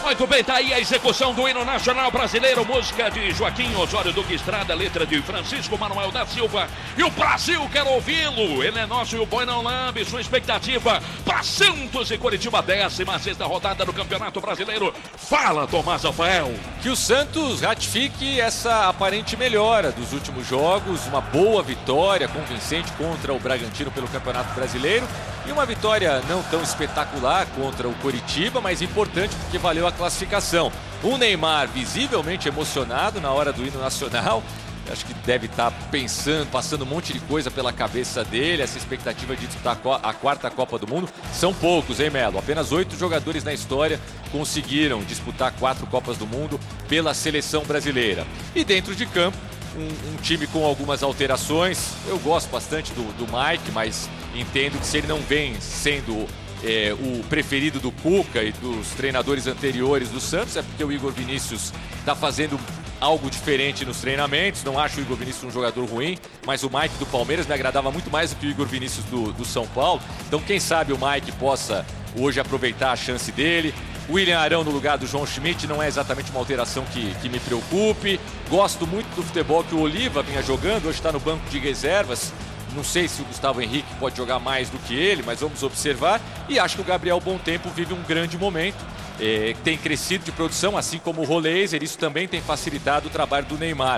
Muito bem, tá aí a execução do hino nacional brasileiro, música de Joaquim Osório Duque Estrada, letra de Francisco Manuel da Silva. E o Brasil quer ouvi-lo, ele é nosso e o boi não lambe. Sua expectativa para Santos e Coritiba, 16ª rodada do Campeonato Brasileiro. Fala, Tomás Rafael. Que o Santos ratifique essa aparente melhora dos últimos jogos, uma boa vitória convincente contra o Bragantino pelo Campeonato Brasileiro e uma vitória não tão espetacular contra o Coritiba, mas importante porque valeu a classificação. O Neymar visivelmente emocionado na hora do hino nacional. Acho que deve estar pensando, passando um monte de coisa pela cabeça dele, essa expectativa de disputar a 4ª Copa do Mundo. São poucos, hein, Melo? Apenas 8 jogadores na história conseguiram disputar 4 Copas do Mundo pela seleção brasileira. E dentro de campo, um time com algumas alterações. Eu gosto bastante do Mike, mas entendo que se ele não vem sendo o preferido do Cuca e dos treinadores anteriores do Santos, é porque o Igor Vinícius está fazendo algo diferente nos treinamentos. Não acho o Igor Vinícius um jogador ruim, mas o Mike do Palmeiras me agradava muito mais do que o Igor Vinícius do São Paulo. Então quem sabe o Mike possa hoje aproveitar a chance dele. O William Arão no lugar do João Schmidt não é exatamente uma alteração que me preocupe. Gosto muito do futebol que o Oliva vinha jogando, hoje está no banco de reservas. Não sei se o Gustavo Henrique pode jogar mais do que ele, mas vamos observar. E acho que o Gabriel Bom Tempo vive um grande momento. Tem crescido de produção, assim como o Roleiser. Isso também tem facilitado o trabalho do Neymar.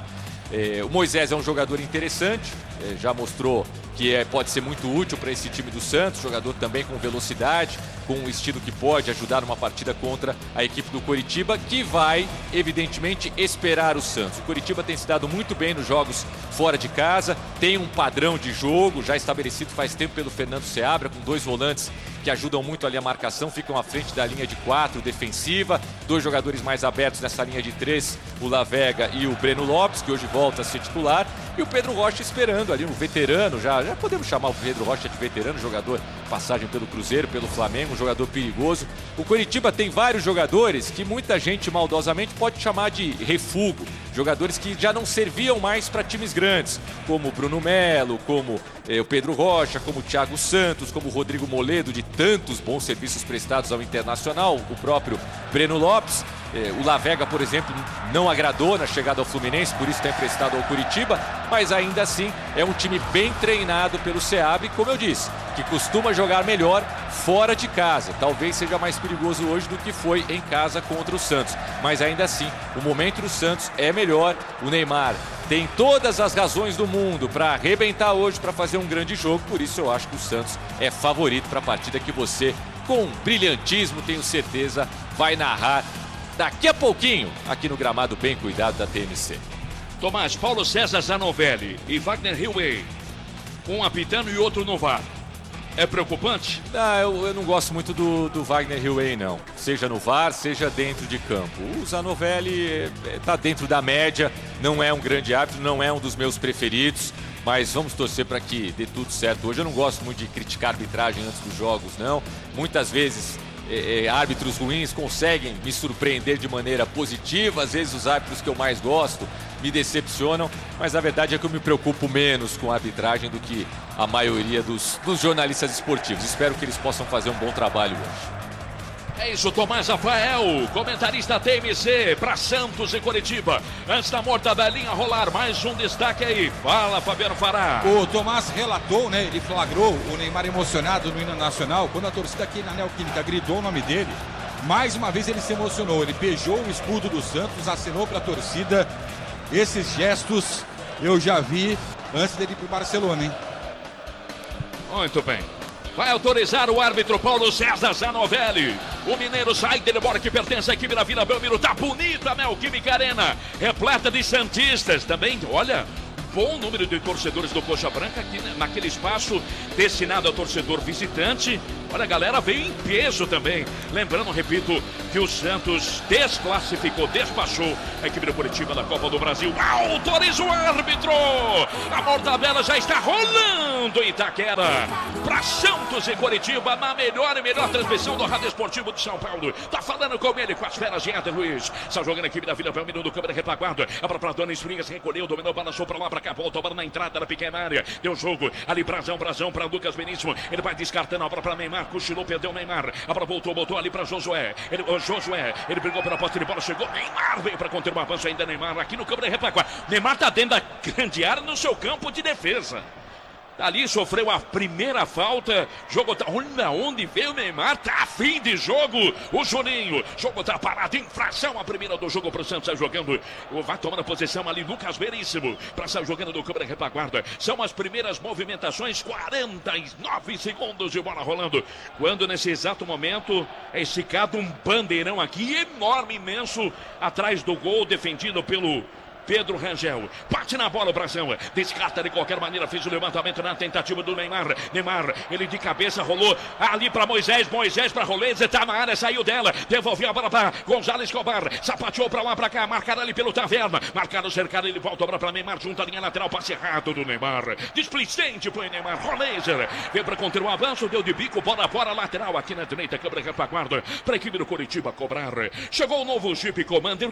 O Moisés é um jogador interessante, já mostrou que pode ser muito útil para esse time do Santos, jogador também com velocidade, com um estilo que pode ajudar numa partida contra a equipe do Coritiba, que vai, evidentemente, esperar o Santos. O Coritiba tem se dado muito bem nos jogos fora de casa, tem um padrão de jogo já estabelecido faz tempo pelo Fernando Seabra, com 2 volantes que ajudam muito ali a marcação, ficam à frente da linha de 4 defensiva, 2 jogadores mais abertos nessa linha de 3, o Lavega e o Breno Lopes, que hoje volta a ser titular, e o Pedro Rocha esperando ali, um veterano, já podemos chamar o Pedro Rocha de veterano, jogador, passagem pelo Cruzeiro, pelo Flamengo, um jogador perigoso. O Coritiba tem vários jogadores que muita gente maldosamente pode chamar de refúgio, jogadores que já não serviam mais para times grandes, como o Bruno Melo, como o Pedro Rocha, como o Thiago Santos, como o Rodrigo Moledo, de tantos bons serviços prestados ao Internacional, o próprio Breno Lopes. O Lavega, por exemplo, não agradou na chegada ao Fluminense, por isso está emprestado ao Coritiba, mas ainda assim é um time bem treinado pelo Seabra, como eu disse, que costuma jogar melhor fora de casa. Talvez seja mais perigoso hoje do que foi em casa contra o Santos, mas ainda assim o momento do Santos é melhor. O Neymar tem todas as razões do mundo para arrebentar hoje, para fazer um grande jogo, por isso eu acho que o Santos é favorito para a partida que você, com brilhantismo, tenho certeza, vai narrar daqui a pouquinho, aqui no gramado bem cuidado da TMC. Tomás, Paulo César Zanovelli e Wagner Hillway, um apitando e outro no VAR. É preocupante? Eu não gosto muito do Wagner Hillway, não. Seja no VAR, seja dentro de campo. O Zanovelli está dentro da média, não é um grande árbitro, não é um dos meus preferidos, mas vamos torcer para que dê tudo certo. Hoje eu não gosto muito de criticar a arbitragem antes dos jogos, não. Muitas vezes árbitros ruins conseguem me surpreender de maneira positiva, às vezes os árbitros que eu mais gosto me decepcionam, mas a verdade é que eu me preocupo menos com a arbitragem do que a maioria dos jornalistas esportivos. Espero que eles possam fazer um bom trabalho hoje. É isso, Tomás Rafael, comentarista TMC para Santos e Coritiba. Antes da mortadelinha rolar, mais um destaque aí. Fala, Fabiano Fará. O Tomás relatou, né? Ele flagrou o Neymar emocionado no hino nacional. Quando a torcida aqui na Neoquímica gritou o nome dele, mais uma vez ele se emocionou. Ele beijou o escudo do Santos, acenou para a torcida. Esses gestos eu já vi antes dele ir para o Barcelona, hein? Muito bem. Vai autorizar o árbitro Paulo César Zanovelli. O mineiro sai dele, bola que pertence à equipe da Vila Belmiro. Tá bonita a Neoquímica Arena, repleta de santistas também. Olha, bom número de torcedores do Coxa Branca aqui naquele espaço destinado ao torcedor visitante. Olha, a galera veio em peso também. Lembrando, repito, que o Santos desclassificou, despachou a equipe do Coritiba da Copa do Brasil. Autoriza o árbitro! A mortadela já está rolando em Itaquera. Para Santos e Coritiba, na melhor e melhor transmissão do Rádio Esportivo de São Paulo. Tá falando com ele, com as feras de Éder Luiz. Está jogando a equipe da Vila Belmiro do câmera retaguarda. A própria dona Esprinhas recolheu, dominou, balançou para lá, para cá, volta a bola na entrada da pequena área. Deu jogo ali, Brazão para Lucas Veríssimo. Ele vai descartando a bola para Neymar. Cochilou, perdeu o Neymar. A bola voltou, botou ali para Josué. Ele brigou pela posse de bola, chegou. Neymar veio para conter o avanço ainda. Neymar aqui no campo de retaguarda. Neymar tá dentro da grande área no seu campo de defesa. Ali sofreu a primeira falta. Jogo tá. Olha onde veio o Neymar. Tá a fim de jogo. O Juninho. Jogo tá parado. Infração a primeira do jogo pro Santos. Sai jogando. Vai tomando a posição ali. Lucas Veríssimo. Pra sair jogando do campo da retaguarda. São as primeiras movimentações. 49 segundos de bola rolando. Quando nesse exato momento é esticado um bandeirão aqui enorme, imenso. Atrás do gol. Defendido pelo Pedro Rangel. Bate na bola o Brasil. Descarta de qualquer maneira. Fez o levantamento na tentativa do Neymar. Neymar, ele de cabeça rolou ali para Moisés. Moisés para Roleza. Tá na área, saiu dela. Devolveu a bola para Gonzalo Escobar. Sapateou para lá, para cá. Marcado ali pelo Taverna. Marcado, cercado. Ele volta para Neymar. Junta a linha lateral. Passe errado do Neymar. Displicente foi Neymar. Roleza. Veio para conter o avanço. Deu de bico. Bola fora. Lateral aqui na direita. Câmara retaguarda. Para a equipe do Coritiba cobrar. Chegou o novo Jeep Commander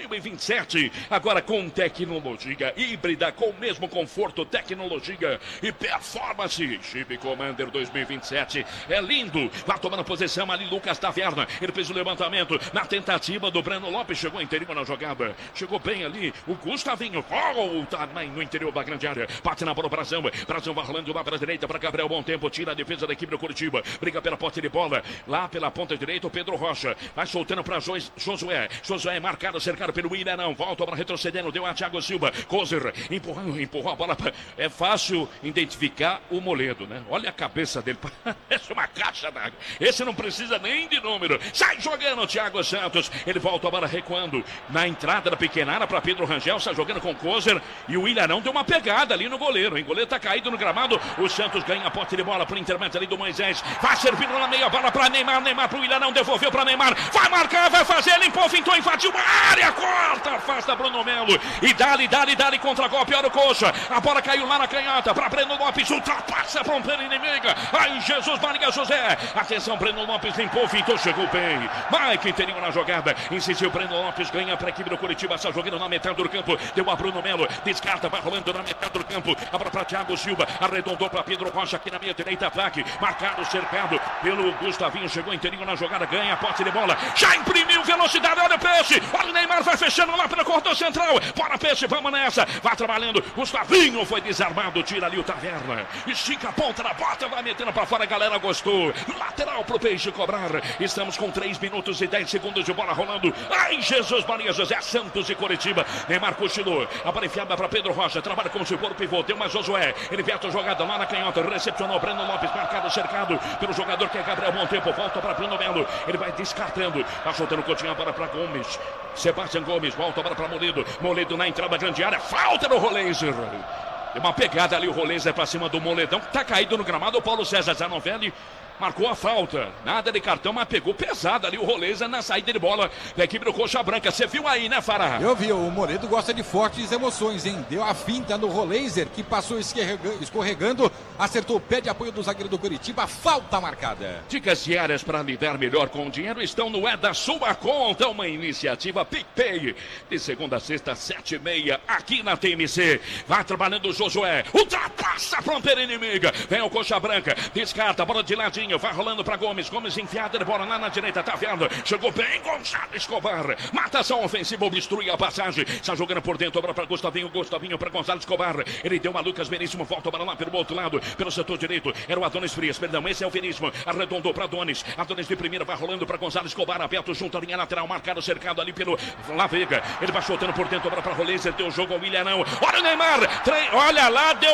2027. Agora com tecnologia híbrida, com o mesmo conforto, tecnologia e performance. Jeep Commander 2027 é lindo. Vai tomando posição ali Lucas Taverna. Ele fez o levantamento na tentativa do Breno Lopes. Chegou inteirinho na jogada. Chegou bem ali o Gustavinho. Volta no interior da grande área. Bate na bola o Brazão. Brazão vai rolando lá para a direita para Gabriel Bom Tempo. Tira a defesa da equipe do Curitiba. Briga pela posse de bola. Lá pela ponta direita o Pedro Rocha. Vai soltando para Josué. Josué marcado, cercado pelo Ilharão. Volta para retrocedendo. Deu a Thiago Silva. Kozer empurrou a bola. É fácil identificar o Moledo, né? Olha a cabeça dele. Parece uma caixa d'água. Esse não precisa nem de número. Sai jogando o Thiago Santos. Ele volta a bola recuando na entrada da pequena área para Pedro Rangel. Sai jogando com Kozer. E o Ilharão deu uma pegada ali no goleiro. O goleiro tá caído no gramado. O Santos ganha a posse de bola por intermédio ali do Moisés. Vai servindo na meia bola para Neymar. Neymar pro Ilharão. Devolveu para Neymar. Vai marcar, vai fazer. Limpou, fintou, invadiu a área. Corta, afasta Bruno Melo. E dali contra golpe, olha o Coxa. A bola caiu lá na canhota para Breno Lopes. Ultrapassa a fronteira inimiga. Ai, Jesus Maria José. Atenção, Breno Lopes limpou, fintou, chegou bem. Mike inteirinho na jogada. Insistiu, Breno Lopes ganha para a equipe do Curitiba. Está jogando na metade do campo. Deu a Bruno Melo. Descarta, vai rolando na metade do campo. Abra para Thiago Silva. Arredondou para Pedro Rocha aqui na minha direita. Ataque. Marcado, cercado pelo Gustavinho. Chegou inteirinho na jogada. Ganha a posse de bola. Já imprimiu velocidade. Olha o peixe. Olha o Neymar. Vai fechando lá pela corredor central. Bora, peixe. Vamos nessa. Vai trabalhando. Gustavinho foi desarmado. Tira ali o Taverna. Estica a ponta da bota. Vai metendo para fora. A galera gostou. Lateral pro peixe cobrar. Estamos com 3 minutos e 10 segundos de bola rolando. Ai, Jesus Maria José. Santos e Curitiba. Neymar cochilou. A bola enfiada para Pedro Rocha. Trabalha como se for o pivô. Deu uma Josué. Ele verte a jogada lá na canhota. Recepcionou Breno Lopes. Marcado, cercado pelo jogador que é Gabriel Bom Tempo. Volta para Bruno Melo. Ele vai descartando. Vai soltando o Coutinho. A bola para Gomes. Sebastião Gomes. Volta a bola para Moledo. Moledo na entrada da grande área. Falta no Roleza. Deu uma pegada ali o Roleza para cima do Moledão. Tá caído no gramado. O Paulo César Zanovelli marcou a falta. Nada de cartão, mas pegou pesado ali o Roleza na saída de bola da equipe do Coxa Branca. Você viu aí, né, Fará? Eu vi, o Moledo gosta de fortes emoções, hein? Deu a finta no Roleza, que passou escorregando, acertou o pé de apoio do zagueiro do Curitiba, falta marcada. Dicas diárias para lidar melhor com o dinheiro estão no É da Sua Conta, uma iniciativa PicPay, de segunda a sexta, 7h30, aqui na TMC. Vai trabalhando o Josué, ultrapassa a fronteira inimiga, vem o Coxa Branca, descarta, bola de ladinho. Vai rolando para Gomes. Gomes enfiada de bola lá na direita. Tá vendo? Chegou bem Gonçalo Escobar. Matação ofensiva. Obstrui a passagem. Está jogando por dentro. Bola para Gustavinho. Gustavinho para Gonçalo Escobar. Ele deu uma Lucas Veríssimo. Volta para lá pelo outro lado. Pelo setor direito. Era o Adonis Frias. Perdão. Esse é o Veríssimo. Arredondou para Adonis. Adonis de primeira. Vai rolando para Gonçalo Escobar. Aberto junto à linha lateral. Marcado, cercado ali pelo La Vega. Ele vai soltando por dentro. Bola para Roleza. Deu o jogo ao Ilharão. Olha o Neymar. Olha lá. Deu.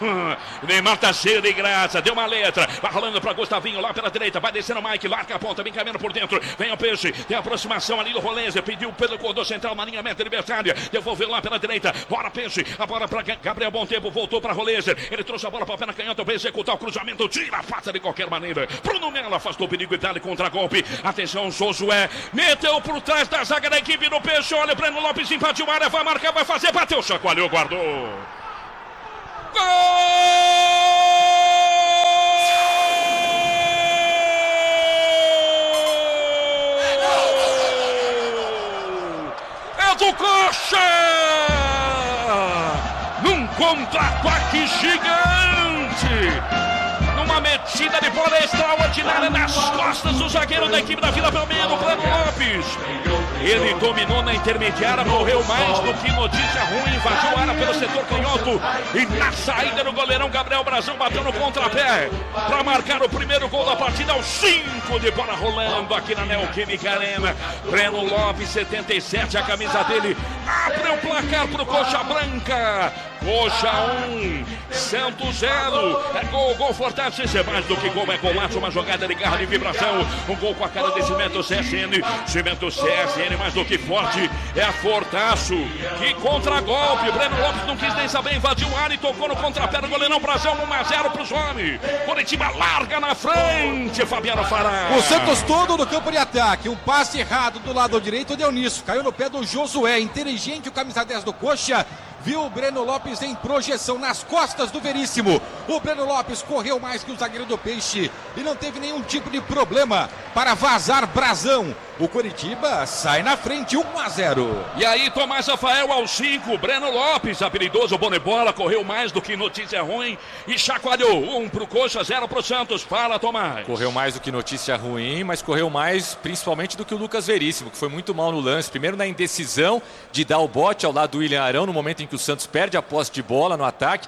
O Neymar tá cheio de graça. Deu uma letra. Vai rolando para Gustavinho. Lá pela direita, vai descendo o Mike, larga a ponta, vem caminhando por dentro, vem o peixe, tem a aproximação ali do Roleza, pediu pelo corredor central na linha meta adversária, devolveu lá pela direita, bora peixe, a bola para Gabriel Bom Tempo, voltou para Roleza, ele trouxe a bola para o pé na canhota, vai executar o cruzamento, tira a pata de qualquer maneira, Bruno Melo afastou o perigo e dá-lhe contra-golpe, atenção Josué, meteu por trás da zaga da equipe do peixe, olha o Breno Lopes invadiu a área, vai marcar, vai fazer, bateu, chacoalhou, guardou, gol! Do Coxa! Nunca Contra-ataque gigante. Numa metida de bola extraordinária nas costas do zagueiro da equipe da Vila Belmiro, Breno Lopes. Ele dominou na intermediária, correu mais do que notícia ruim, invadiu a área pelo setor canhoto e na saída do goleirão Gabriel Brazão bateu no contrapé para marcar o primeiro gol da partida aos 5 de bola rolando aqui na Neoquímica Arena. Breno Lopes, 77, a camisa dele abre o placar pro Coxa Branca. Coxa 1, Santos 0. É gol fortaço, isso é mais do que gol, é golaço, uma jogada de garra de vibração. Um gol com a cara de Cimento CSN. Cimento CSN, mais do que forte, é a Fortaço. Que contra-golpe, Breno Lopes não quis nem saber, invadiu o ar e tocou no contrapé do goleirão Brazão, 1-0 pros homens. Curitiba larga na frente, Fabiano Fará. O Santos todo no campo de ataque, um passe errado do lado direito deu nisso, caiu no pé do Josué, inteligente o camisa 10 do Coxa. Viu o Breno Lopes em projeção nas costas do Veríssimo. O Breno Lopes correu mais que o zagueiro do Peixe e não teve nenhum tipo de problema para vazar Brazão. O Coritiba sai na frente, 1-0. E aí, Tomás Rafael aos 5. Breno Lopes, habilidoso, bom de bola, correu mais do que notícia ruim e chacoalhou. 1 pro Coxa, 0 pro Santos. Fala, Tomás. Correu mais do que notícia ruim, mas correu mais principalmente do que o Lucas Veríssimo, que foi muito mal no lance. Primeiro na indecisão de dar o bote ao lado do William Arão, no momento em que o Santos perde a posse de bola no ataque,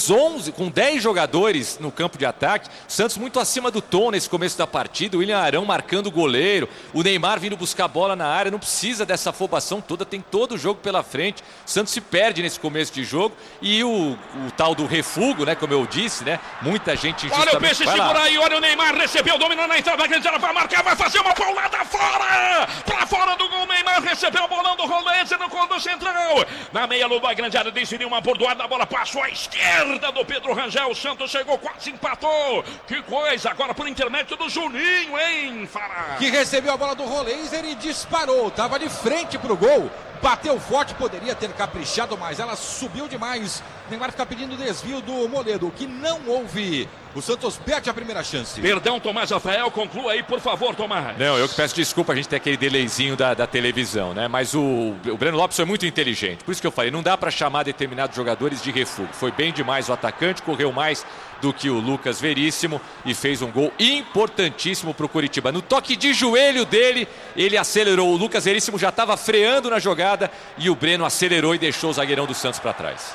com 10 jogadores no campo de ataque. O Santos muito acima do tom nesse começo da partida. O William Arão marcando o goleiro, o Neymar vindo buscar a bola na área, não precisa dessa afobação toda, tem todo o jogo pela frente. O Santos se perde nesse começo de jogo e o tal do refugo, né, como eu disse, né, muita gente injustamente... Olha o Peixe segurar aí, olha o Neymar, recebeu, dominou na entrada, vai marcar, vai fazer uma paulada fora, pra fora do gol, Neymar recebeu o bolão do Rolência no gol do central, na meia luva grande área, decidiu uma bordoada, a bola passou à esquerda do Pedro Rangel, o Santos chegou, quase empatou, que coisa, agora por intermédio do Juninho, hein, Fará? Que recebeu a bola do Laser e disparou, estava de frente pro gol, bateu forte, poderia ter caprichado, mas ela subiu demais. Neymar fica pedindo desvio do Moledo, que não houve. O Santos perde a primeira chance. Perdão, Tomás Rafael, conclua aí, por favor, Tomás. Não, eu que peço desculpa, a gente tem aquele delayzinho da televisão, né? Mas o Breno Lopes foi muito inteligente, por isso que eu falei, não dá para chamar determinados jogadores de refúgio. Foi bem demais o atacante, correu mais do que o Lucas Veríssimo e fez um gol importantíssimo para o Coritiba. No toque de joelho dele, ele acelerou. O Lucas Veríssimo já estava freando na jogada e o Breno acelerou e deixou o zagueirão do Santos para trás.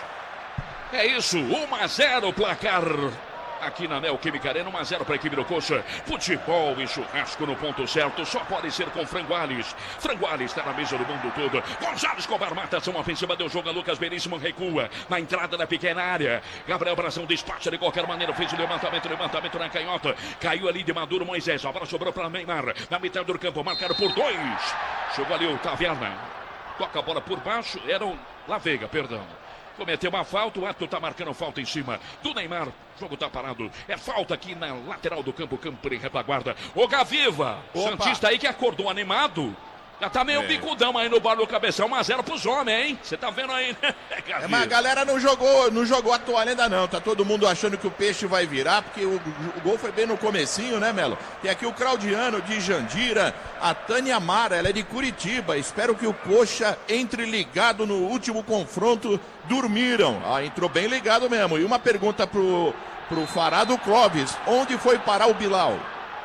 É isso, 1-0 o placar aqui na Neoquímica Arena, 1-0 para a equipe do Coxa. Futebol e churrasco no ponto certo, só pode ser com Franguales. Franguales está na mesa do mundo todo. Gonzalo Escobar mata ação ofensiva, deu jogo a Lucas Veríssimo, recua na entrada da pequena área. Gabriel Brazão despacha de qualquer maneira, fez o levantamento na canhota. Caiu ali de Maduro Moisés, a bola sobrou para Neymar, na metade do campo, marcado por 2. Chegou ali o Taverna, toca a bola por baixo, era o La Vega, perdão. Cometeu uma falta, o Ato está marcando falta em cima do Neymar. O jogo está parado. É falta aqui na lateral do campo em retaguarda. O Gaviva, santista aí que acordou animado. Já tá meio bicudão aí no bar do Cabeção. 1-0 pros homens, hein? Você tá vendo aí, né? Mas a galera não jogou a toalha ainda não. Tá todo mundo achando que o Peixe vai virar, porque o gol foi bem no comecinho, né, Melo? Tem aqui o Claudiano de Jandira, a Tânia Mara, ela é de Curitiba. Espero que o Coxa entre ligado no último confronto. Dormiram. Entrou bem ligado mesmo. E uma pergunta pro Fará do Clóvis. Onde foi parar o Bilal?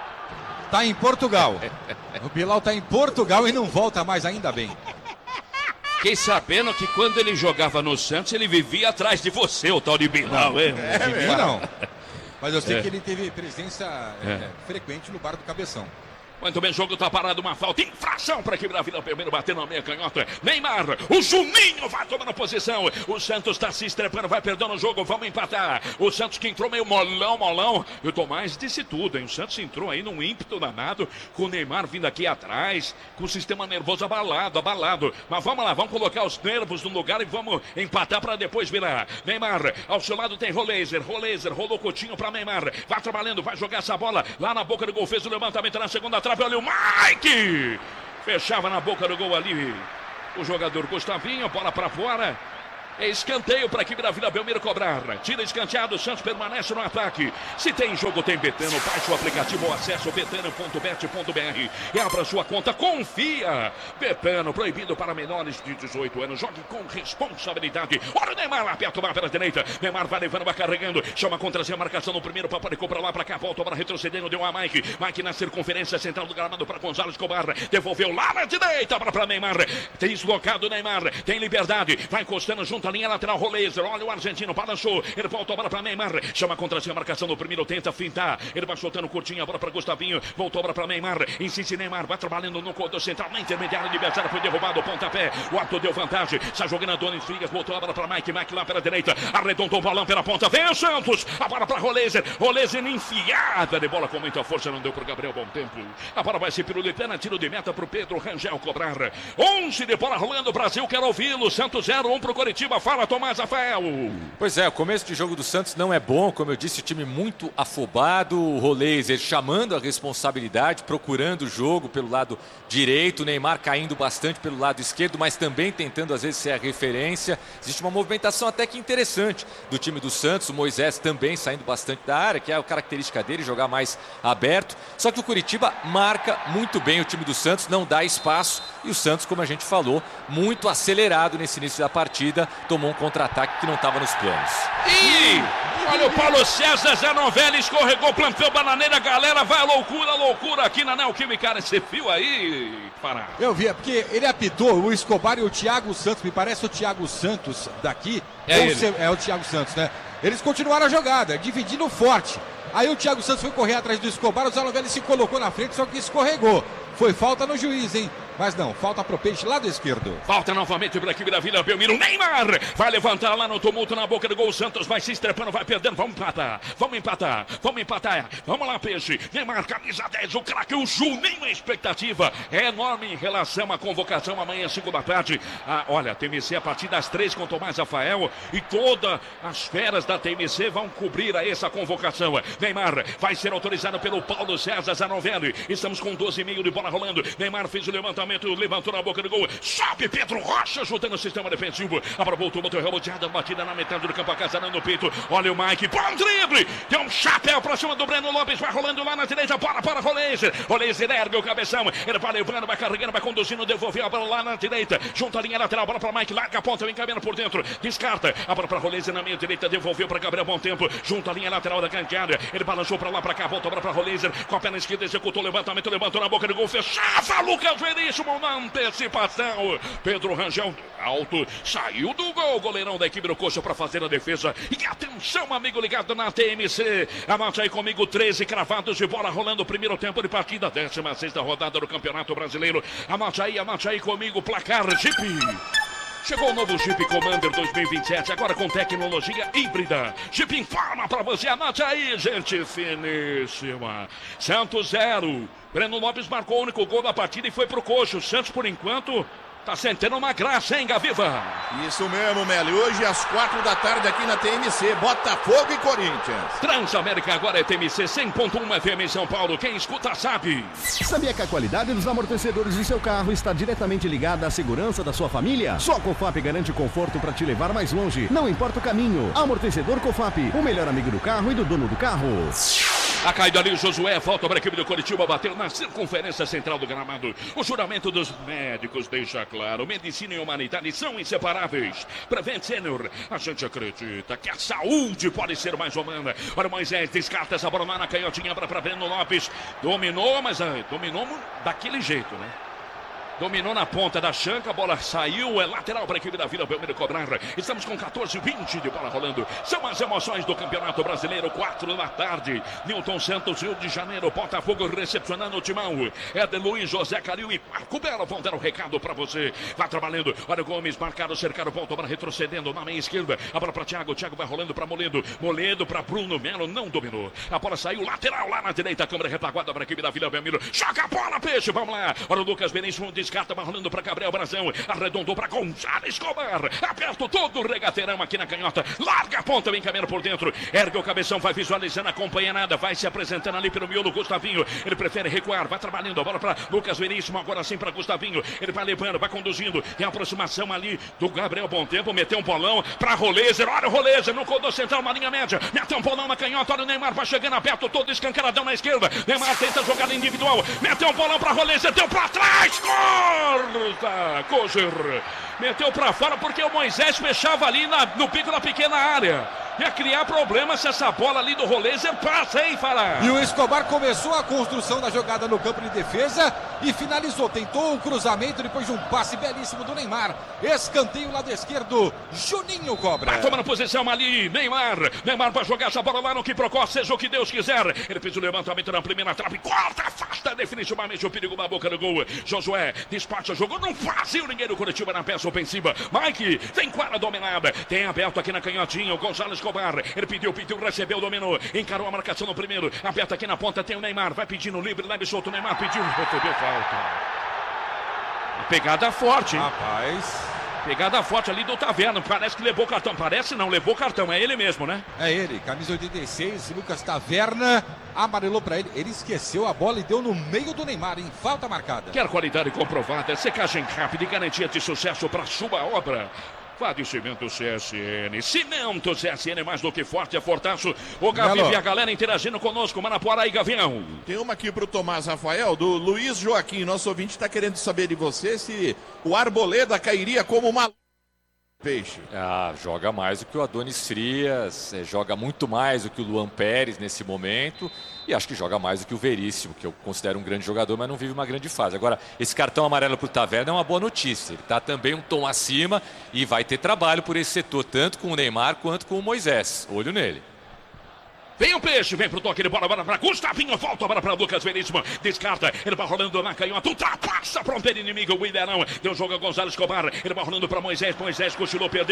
Tá em Portugal. O Bilal tá em Portugal e não volta mais, ainda bem. Fiquei sabendo que quando ele jogava no Santos, ele vivia atrás de você, o tal de Bilal, hein? Não. Mas eu sei que ele teve presença frequente no bar do Cabeção. Muito bem, o jogo tá parado, uma falta, infração para a equipe da Vila Belmiro, batendo na meia canhota. Neymar, o Juninho vai tomando posição. O Santos está se estrepando, vai perdendo o jogo, vamos empatar. O Santos que entrou meio molão. E o Tomás disse tudo, hein? O Santos entrou aí num ímpeto danado, com o Neymar vindo aqui atrás, com o sistema nervoso abalado. Mas vamos lá, vamos colocar os nervos no lugar e vamos empatar para depois virar. Neymar, ao seu lado tem Rolêzer, rolou Coutinho para Neymar. Vai trabalhando, vai jogar essa bola lá na boca do gol, fez o levantamento na segunda trave, olha o Mike! Fechava na boca do gol ali o jogador Gustavinho, bola para fora. É escanteio para a equipe da Vila Belmiro cobrar. Tira escanteado, o Santos permanece no ataque. Se tem jogo, tem Betano. Baixe o aplicativo ou acesse betano.bet.br e abra sua conta. Confia! Betano, proibido para menores de 18 anos. Jogue com responsabilidade. Olha o Neymar lá perto, lá pela direita. Neymar vai levando, vai carregando. Chama contra a marcação no primeiro. Paparicou para lá, para cá. Volta para retrocedendo. Deu a Mike. Mike na circunferência central do gramado para Gonzalo Escobar. Devolveu lá na direita para Neymar. Tem deslocado Neymar. Tem liberdade. Vai encostando junto à linha lateral. Rolezer. Olha o argentino. Balançou. Ele volta a bola para Neymar. Chama contra a marcação no primeiro. Tenta fintar. Ele vai soltando curtinho a bola para Gustavinho. Voltou a bola para Neymar. Insiste Neymar. Vai trabalhando no corredor central. Na intermediária. Adversário foi derrubado. Pontapé. O Arthur deu vantagem. Está jogando a Dona Frias. Voltou a bola para Mike. Mike lá pela direita. Arredondou o balão pela ponta. Vem o Santos. A bola para Rolezer. Rolezer enfiada de bola com muita força. Não deu para o Gabriel. Bom tempo. A bola vai ser pirulitana. Tiro de meta para o Pedro Rangel cobrar. 11 de bola rolando. Brasil quer ouvi-lo. Santos 0-1 para o Coritiba. Fala, Tomás Rafael. Pois é, o começo de jogo do Santos não é bom. Como eu disse, o time muito afobado. O Rolezer chamando a responsabilidade, procurando o jogo pelo lado direito. O Neymar caindo bastante pelo lado esquerdo, mas também tentando às vezes ser a referência. Existe uma movimentação até que interessante do time do Santos. O Moisés também saindo bastante da área, que é a característica dele, jogar mais aberto. Só que o Coritiba marca muito bem o time do Santos, não dá espaço. E o Santos, como a gente falou, muito acelerado nesse início da partida, tomou um contra-ataque que não estava nos planos. E olha o Paulo César Zanovelli, escorregou, plantou bananeira, galera, vai loucura aqui na Neoquímica. Cara, você viu aí, Pará? Eu vi, é porque ele apitou o Escobar e o Thiago Santos, me parece o Thiago Santos daqui, é o Thiago Santos, né? Eles continuaram a jogada, dividindo forte. Aí o Thiago Santos foi correr atrás do Escobar, o Zanovelli se colocou na frente, só que escorregou. Foi falta no juiz, hein? Mas não, falta pro Peixe, lado esquerdo. Falta novamente para a equipe da Vila Belmiro. Neymar vai levantar lá no tumulto na boca do gol. Santos vai se estrepando, vai perdendo. Vamos empatar. Vamos lá, Peixe. Neymar, camisa 10, o craque, o Juninho. A expectativa é enorme em relação à convocação amanhã, 5 da tarde. Olha, a TMC a partir das 3 com Tomás Rafael e todas as feras da TMC vão cobrir a essa convocação. Neymar vai ser autorizado pelo Paulo César Zanovelli. Estamos com 12,5 de bola rolando. Neymar fez o levantamento. Levantou na boca do gol, sobe Pedro Rocha, ajudando o sistema defensivo. A bola voltou, botou reboteada, batida na metade do campo, acasando no peito. Olha o Mike, bom drible, deu um chapéu pra cima do Breno Lopes, vai rolando lá na direita, bola para Rolezer. Rolezer ergue o cabeção, ele vai levando, vai carregando, vai conduzindo, devolveu a bola lá na direita, junto à linha lateral, bola para Mike, larga a ponta, vem caminhando por dentro, descarta, a bola para Rolezer na meia direita, devolveu para Gabriel, bom tempo, junto à linha lateral da grande área, ele balançou para lá, para cá, volta para Rolezer, com a perna esquerda, executou o levantamento, levantou na boca do gol, fechava Lucas Veríssimo na antecipação. Pedro Rangel alto, saiu do gol, goleirão da equipe do Coxa para fazer a defesa. E atenção, amigo ligado na TMC, anote aí comigo, 13 cravados de bola rolando, primeiro tempo de partida, 16ª rodada do Campeonato Brasileiro. Anote aí comigo, placar Jeep. Chegou o novo Jeep Commander 2027, agora com tecnologia híbrida. Jeep informa pra você, anote aí, gente finíssima. Santos 0. Breno Lopes marcou o único gol da partida e foi pro Coxa. O Santos, por enquanto, tá sentindo uma graça, hein, Gaviva? Isso mesmo, Meli. Hoje, às 4 da tarde, aqui na TMC, Botafogo e Corinthians. Transamérica agora é TMC 100.1 FM em São Paulo. Quem escuta sabe. Sabia que a qualidade dos amortecedores de seu carro está diretamente ligada à segurança da sua família? Só a Cofap garante conforto para te levar mais longe. Não importa o caminho. Amortecedor Cofap, o melhor amigo do carro e do dono do carro. A caída ali, o Josué, volta para a equipe do Coritiba, bateu na circunferência central do gramado. O juramento dos médicos deixa claro, medicina e humanidade são inseparáveis. Prevent Senior, a gente acredita que a saúde pode ser mais humana. Olha o Moisés, descarta essa bola lá na canhotinha para Breno Lopes. Dominou, mas dominou daquele jeito, né? Dominou na ponta da chanca, a bola saiu, é lateral para a equipe da Vila Belmiro cobrar. Estamos com 14:20 de bola rolando. São as emoções do Campeonato Brasileiro, 4 da tarde. Newton Santos, Rio de Janeiro, Botafogo recepcionando o timão. Éder Luiz, José Calil e Marco Belo vão dar o recado para você. Vai trabalhando, olha o Gomes, marcado, cercado, volta, bola retrocedendo na meia esquerda. A bola para Thiago, Thiago vai rolando para Moledo. Moledo para Bruno Melo, não dominou. A bola saiu, lateral lá na direita, a câmera retaguarda para a equipe da Vila Belmiro. Joga a bola, Peixe, vamos lá. Olha o Lucas Benício, descarta, rolando para Gabriel Brazão, arredondou para Gonzalo Escobar, aperta todo o regateirão aqui na canhota, larga a ponta, vem caminhando por dentro, ergue o cabeção, vai visualizando, acompanha nada, vai se apresentando ali pelo miolo, Gustavinho, ele prefere recuar, vai trabalhando a bola para Lucas Veríssimo, agora sim para Gustavinho, ele vai levando, vai conduzindo, tem a aproximação ali do Gabriel Bom Tempo, meteu um bolão para Rolezer, olha o Rolezer, no corredor central, uma linha média, meteu um bolão na canhota, olha o Neymar, vai chegando aperto, todo escancaradão na esquerda, Neymar tenta jogada individual, meteu um bolão para Rolezer, deu para trás, corta, Kozer, meteu para fora porque o Moisés fechava ali no pico da pequena área. Ia criar problemas se essa bola ali do Rolezer passa, hein, Fará? E o Escobar começou a construção da jogada no campo de defesa e finalizou. Tentou o cruzamento depois de um passe belíssimo do Neymar. Escanteio lado esquerdo, Juninho cobra. Vai tomando posição ali, Neymar. Neymar vai jogar essa bola lá no que procura, seja o que Deus quiser. Ele fez o levantamento na primeira trave, corta, afasta definitivamente o perigo na boca do gol. Josué despacha, jogou, não fazia ninguém do Curitiba na peça ofensiva. Mike tem quadra dominada, tem aberto aqui na canhotinha, o Gonzalo Escobar. Ele pediu, recebeu, dominou, encarou a marcação no primeiro, aperta aqui na ponta, tem o Neymar, vai pedindo livre, leve solto, o Neymar pediu, recebeu falta. A pegada forte, hein? Rapaz, pegada forte ali do Taverna, parece que levou cartão, parece não, levou cartão, é ele mesmo, né? é ele, camisa 86, Lucas Taverna, amarelou pra ele, ele esqueceu a bola e deu no meio do Neymar, em falta marcada. Quer qualidade comprovada, secagem rápida e garantia de sucesso para sua obra. Vá de Cimento CSN. Cimento CSN é mais do que forte, é fortaço. O Gavi e a galera interagindo conosco. Manapuara e Gavião. Tem uma aqui pro Tomás Rafael, do Luiz Joaquim. Nosso ouvinte está querendo saber de você se o Arboleda cairia como uma... peixe. Joga mais do que o Adonis Frias, joga muito mais do que o Luan Pérez nesse momento e acho que joga mais do que o Veríssimo, que eu considero um grande jogador, mas não vive uma grande fase. Agora, esse cartão amarelo para o Taverna é uma boa notícia, ele está também um tom acima e vai ter trabalho por esse setor, tanto com o Neymar quanto com o Moisés. Olho nele. Vem o peixe, vem pro toque de bola para Gustavinho, volta a bola para Lucas Veríssimo, descarta, ele vai rolando na canhota, ultrapassa a fronteira inimiga, o Ilharão, deu jogo a Gonzalo Escobar, ele vai rolando para Moisés, cochilou, perdeu,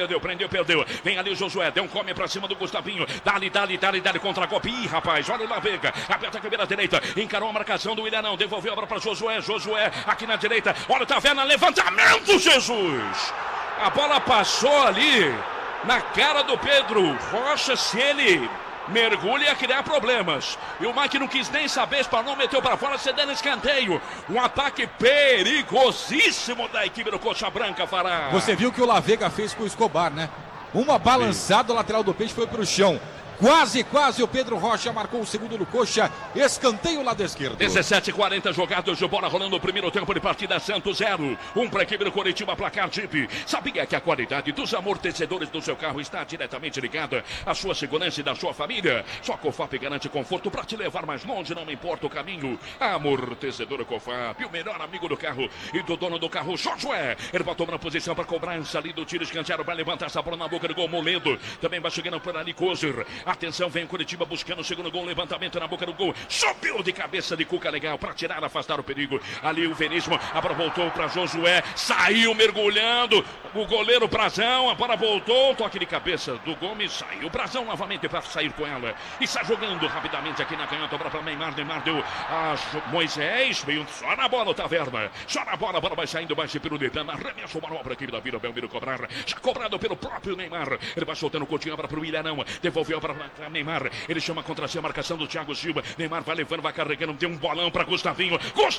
vem ali o Josué, deu um come pra cima do Gustavinho, dali, contra a golpe, rapaz, olha o La Vega, aperta a cabeça direita, encarou a marcação do Ilharão, devolveu a bola para Josué, aqui na direita, olha o Taverna, levantamento, Jesus! A bola passou ali, na cara do Pedro Rocha, se ele... mergulha e a criar problemas. E o Mike não quis nem saber, espanou, meteu para fora, cedendo escanteio. Um ataque perigosíssimo da equipe do Coxa Branca, Fará. Você viu que o La Vega fez com o Escobar, né? Uma balançada, o lateral do peixe foi pro chão. Quase o Pedro Rocha marcou o segundo no Coxa, escanteio lado esquerdo. 17:40 jogados de bola rolando o primeiro tempo de partida, Santos 0, 1 para a equipe do Curitiba, placar Jeep. Sabia que a qualidade dos amortecedores do seu carro está diretamente ligada à sua segurança e da sua família? Só a Cofap garante conforto para te levar mais longe, não importa o caminho. Amortecedor Cofap, o melhor amigo do carro e do dono do carro, Josué. Ele vai tomando posição para cobrança ali do tiro escanteado, vai levantar essa bola na boca do gol, Moledo. Também vai chegando por ali, Kozer. Atenção, vem o Curitiba buscando o segundo gol, levantamento na boca do gol, subiu de cabeça de Cuca legal para tirar, afastar o perigo. Ali o Veríssimo, a bola voltou para Josué, saiu mergulhando, o goleiro Brazão, a bola voltou, toque de cabeça do Gomes, saiu o Brazão novamente para sair com ela, e está jogando rapidamente aqui na canhota, para Neymar deu a Moisés, veio só na bola o Taverna, só na bola, a bola vai saindo, vai ser pelo Neymar, arremesso uma manobra aqui da Vila Belmiro cobrar, já cobrado pelo próprio Neymar, ele vai soltando o Coutinho para o Ilharão, devolveu para Neymar, ele chama contra si a marcação do Thiago Silva, Neymar vai levando, vai carregando, tem um bolão para Gustavinho,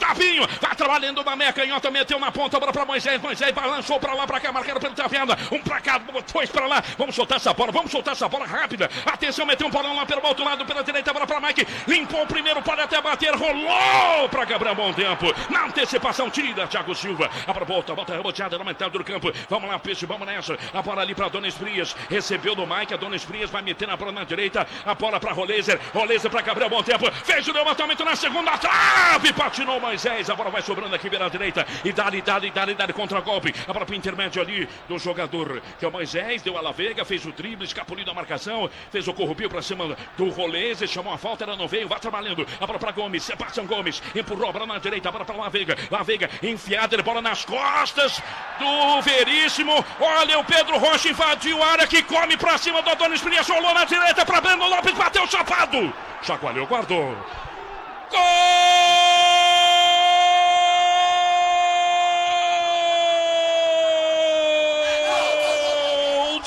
vai trabalhando uma meia canhota, meteu na ponta, bola para Moisés balançou para lá, para cá, marcado pelo Taverna, para cá, dois para lá, vamos soltar essa bola rápida, atenção, meteu um bolão lá pelo outro lado, pela direita, bola para Mike, limpou o primeiro, pode até bater, rolou para Gabriel Bom Tempo, na antecipação, tira Thiago Silva, a bola volta reboteada na metade do campo, vamos lá, peixe, vamos nessa, a bola ali para Adonis Frias, recebeu do Mike, Adonis Frias vai meter na bola na direita, a bola para Rolezer para Gabriel Bom Tempo, fez o levantamento na segunda trave, patinou Moisés, a bola vai sobrando aqui pela direita, e dali contra golpe, a bola para o intermédio ali do jogador, que é o Moisés, deu a La Vega, fez o drible, escapuliu da marcação, fez o corrupio para cima do Rolezer, chamou a falta, ela não veio, vai trabalhando, a bola para Gomes, Sebastião Gomes, empurrou a bola na direita, a bola para La Vega, enfiada, ele bola nas costas do Veríssimo, olha o Pedro Rocha invadiu a área, que come para cima do Adonis Frias, rolou na direita para Breno Lopes, bateu chapado, chacoalhou, guardou. Gol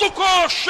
Pedro Rocha!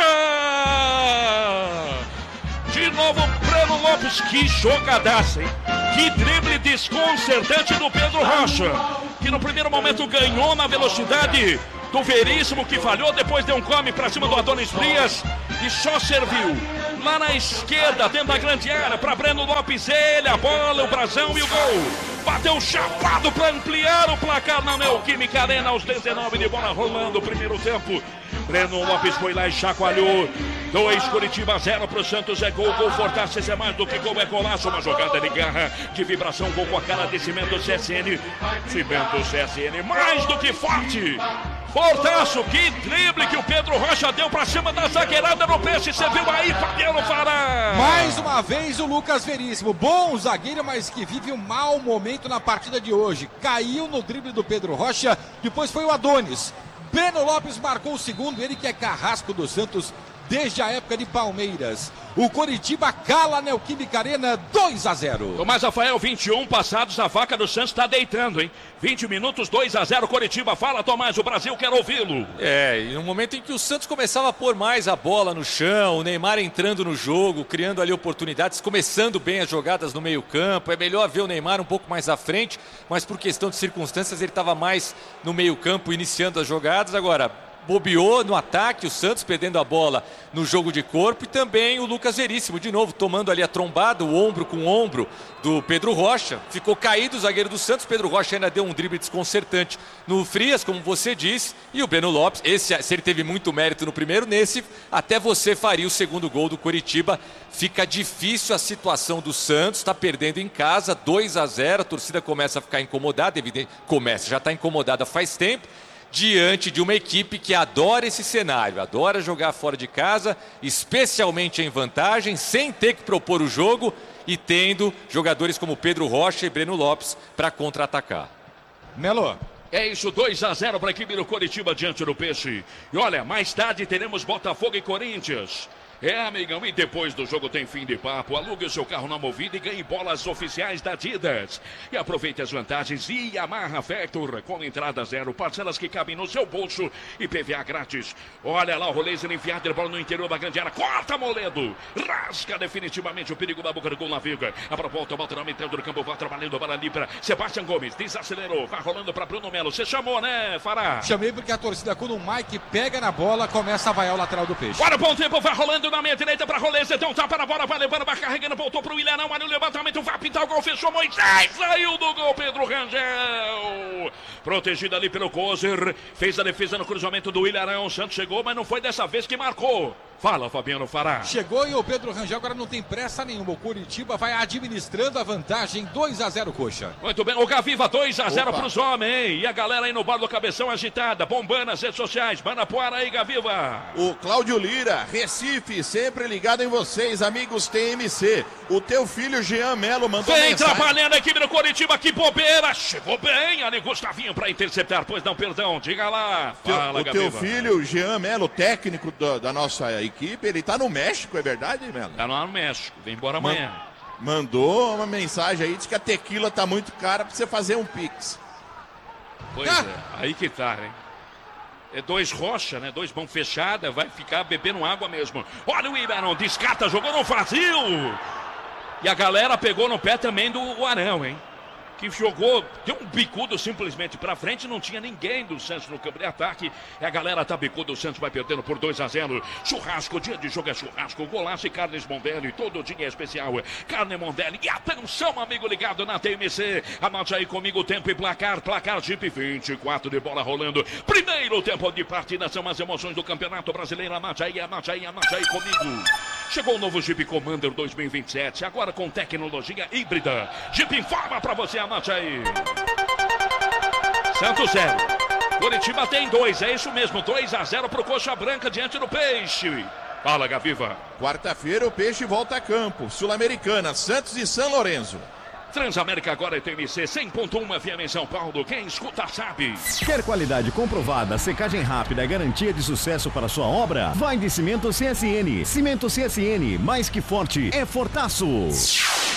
De novo, Breno Lopes, que jogadaça, hein? Que drible desconcertante do Pedro Rocha, que no primeiro momento ganhou na velocidade do Veríssimo, que falhou, depois deu um come pra cima do Adonis Frias e só serviu lá na esquerda, dentro da grande área, para Breno Lopes, ele, a bola, o brasão e o gol. Bateu chapado para ampliar o placar na Neoquímica Arena aos 19 de bola rolando o primeiro tempo. Breno Lopes foi lá e chacoalhou. 2, Curitiba 0 para o Santos, é gol, gol Fortaças é mais do que gol, é golaço, uma jogada de garra, de vibração, gol com a cara de Cimento CSN. Cimento CSN, mais do que forte. Fortaço, que drible que o Pedro Rocha deu pra cima da zagueirada no Peixe, você viu aí, Fabiano Fará? Mais uma vez o Lucas Veríssimo, bom zagueiro, mas que vive um mau momento na partida de hoje. Caiu no drible do Pedro Rocha, depois foi o Adonis. Breno Lopes marcou o segundo, ele que é carrasco do Santos desde a época de Palmeiras. O Coritiba cala a Neoquímica Arena 2-0. Tomás Rafael, 21 passados, a vaca do Santos está deitando, hein? 20 minutos, 2-0, Coritiba. Fala, Tomás, o Brasil quer ouvi-lo. E no momento em que o Santos começava a pôr mais a bola no chão, o Neymar entrando no jogo, criando ali oportunidades, começando bem as jogadas no meio campo, é melhor ver o Neymar um pouco mais à frente, mas por questão de circunstâncias ele estava mais no meio campo, iniciando as jogadas. Agora, bobeou no ataque, o Santos perdendo a bola no jogo de corpo, e também o Lucas Veríssimo, de novo, tomando ali a trombada, o ombro com o ombro do Pedro Rocha. Ficou caído o zagueiro do Santos, Pedro Rocha ainda deu um drible desconcertante no Frias, como você disse, e o Breno Lopes, se ele teve muito mérito no primeiro, nesse, até você faria o segundo gol do Coritiba. Fica difícil a situação do Santos, está perdendo em casa, 2-0, a torcida começa a ficar incomodada, já está incomodada faz tempo, diante de uma equipe que adora esse cenário, adora jogar fora de casa, especialmente em vantagem, sem ter que propor o jogo e tendo jogadores como Pedro Rocha e Breno Lopes para contra-atacar. Melo. É isso, 2-0 para a equipe do Coritiba diante do Peixe. E olha, mais tarde teremos Botafogo e Corinthians. Amigão, e depois do jogo tem fim de papo. Alugue o seu carro na Movida e ganhe bolas oficiais da Adidas. E aproveite as vantagens Yamaha Factor, com entrada zero, parcelas que cabem no seu bolso e PVA grátis. Olha lá o Rolezer enfiado de bola no interior da grande área. Corta, Moledo! Rasga definitivamente o perigo da boca do gol na viga. A proposta, volta na metade do campo, vai trabalhando para ali para Sebastião Gomes. Desacelerou, vai rolando para Bruno Melo. Você chamou, né, Fará? Chamei porque a torcida, quando o Mike pega na bola, começa a vaiar o lateral do Peixe. Olha o bom tempo, vai rolando na meia direita para Rolezer, então tapa na bola, vai levando, vai carregando, voltou para o Ilharão, olha o levantamento, vai pintar o gol, fechou Moisés, saiu do gol Pedro Rangel, protegido ali pelo Kozer, fez a defesa no cruzamento do Ilharão, Santos chegou, mas não foi dessa vez que marcou. Fala, Fabiano Fará. Chegou e o Pedro Rangel agora não tem pressa nenhuma. O Curitiba vai administrando a vantagem, 2-0, Coxa. Muito bem, o Gaviva 2-0 para os homens, hein? E a galera aí no bar do Cabeção agitada, bombando nas redes sociais. Manapuara aí, Gaviva. O Cláudio Lira, Recife, sempre ligado em vocês, amigos TMC. O teu filho Jean Melo mandou mensagem. Vem trabalhando a equipe do Curitiba, que bobeira. Chegou bem ali, Gustavinho, para interceptar. Pois não, perdão, diga lá. Fala, Gaviva. O teu filho Jean Melo, técnico da nossa equipe, ele tá no México, é verdade, Melo? Tá lá no México, vem embora amanhã. Mandou uma mensagem aí, diz que a tequila tá muito cara pra você fazer um pix. Pois é, aí que tá, hein? É 2 rocha, né? 2 mãos fechadas, vai ficar bebendo água mesmo. Olha o Iberão, descarta, jogou no vazio. E a galera pegou no pé também do Arão, hein? Que jogou, deu um bicudo simplesmente pra frente, não tinha ninguém do Santos no campo de ataque. E a galera tá bicudo, o Santos vai perdendo por 2-0. Churrasco, dia de jogo é churrasco, golaço e carnes Mondelli, todo dia é especial. Carne Mondelli, e atenção, amigo ligado na TMC. Anote aí comigo o tempo e placar Jeep, 24 de bola rolando. Primeiro tempo de partida, são as emoções do Campeonato Brasileiro. Anote aí comigo. Chegou o novo Jeep Commander 2027, agora com tecnologia híbrida. Jeep informa pra você, anote aí. Santos 0. Curitiba tem 2, é isso mesmo, 2-0 pro Coxa Branca diante do Peixe. Fala, Gaviva. Quarta-feira o Peixe volta a campo. Sul-Americana, Santos e São Lourenço. Transamérica agora é TMC 100.1 FM em São Paulo. Quem escuta sabe. Quer qualidade comprovada, secagem rápida e garantia de sucesso para sua obra? Vai de Cimento CSN. Cimento CSN, mais que forte, é fortaço.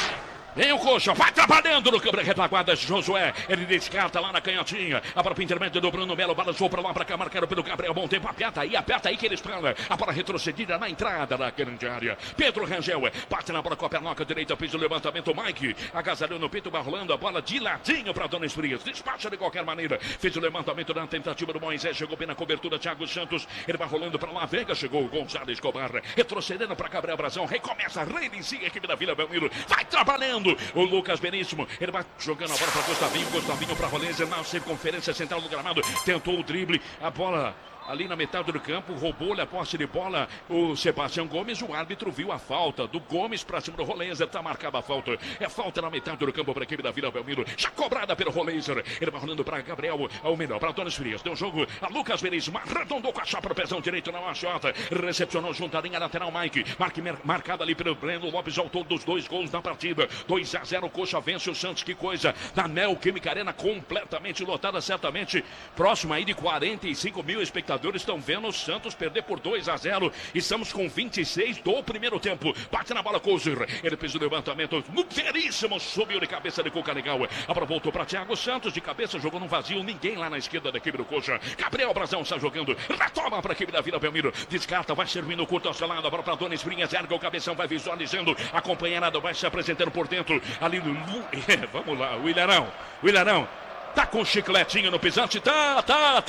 Vem o Coxa, vai trabalhando no câmera retaguarda, Josué, ele descarta lá na canhotinha, a bola para o intermédio do Bruno Melo, balançou para lá, para cá, marcado pelo Gabriel, bom tempo, aperta aí que ele espera, a bola retrocedida na entrada da grande área, Pedro Rangel, bate na bola com a pernoca direita, fez o levantamento, Mike, agasalhou no peito, vai rolando a bola de ladinho para Dona Esfrias, despacha de qualquer maneira, fez o levantamento na tentativa do Moisés, chegou bem na cobertura, Thiago Santos, ele vai rolando para lá, Veiga, chegou o Gonçalo Escobar, retrocedendo para Gabriel Brazão, recomeça, reinicia a equipe da Vila Belmiro, vai trabalhando, o Lucas Beníssimo, ele vai jogando a bola para Gustavinho para Rolência na circunferência central do gramado, tentou o drible, a bola ali na metade do campo, roubou-lhe a posse de bola o Sebastião Gomes, o árbitro viu a falta do Gomes para cima do Rolenzer, está marcada a falta, é falta na metade do campo para a equipe da Vila Belmiro, já cobrada pelo Rolenzer, ele vai rolando para Gabriel, ao melhor, para Donis Frias, deu jogo a Lucas Beníssimo, arredondou com a chapa para o pezão direito na machota, recepcionou junto à linha lateral Mike, marcada ali pelo Breno Lopes, autor dos 2 gols na partida, 2-0, Coxa vence o Santos, que coisa, na Neoquímica Arena completamente lotada, certamente, próximo aí de 45 mil espectadores, estão vendo o Santos perder por 2-0. Estamos com 26 do primeiro tempo. Bate na bola, Cozer. Ele fez o levantamento no veríssimo, subiu de cabeça de Cuca Legal. A bola voltou para Thiago Santos, de cabeça, jogou no vazio. Ninguém lá na esquerda da equipe do Coxa. Gabriel Brazão está jogando. Retoma para a equipe da Vila Belmiro. Descarta, vai servindo curto ao lado. A bola para Dona Esprinhas. Erga o cabeção, vai visualizando. A companheirada vai se apresentando por dentro. Ali no. Vamos lá, o Ilharão. Tá com chicletinho no pisante, tá,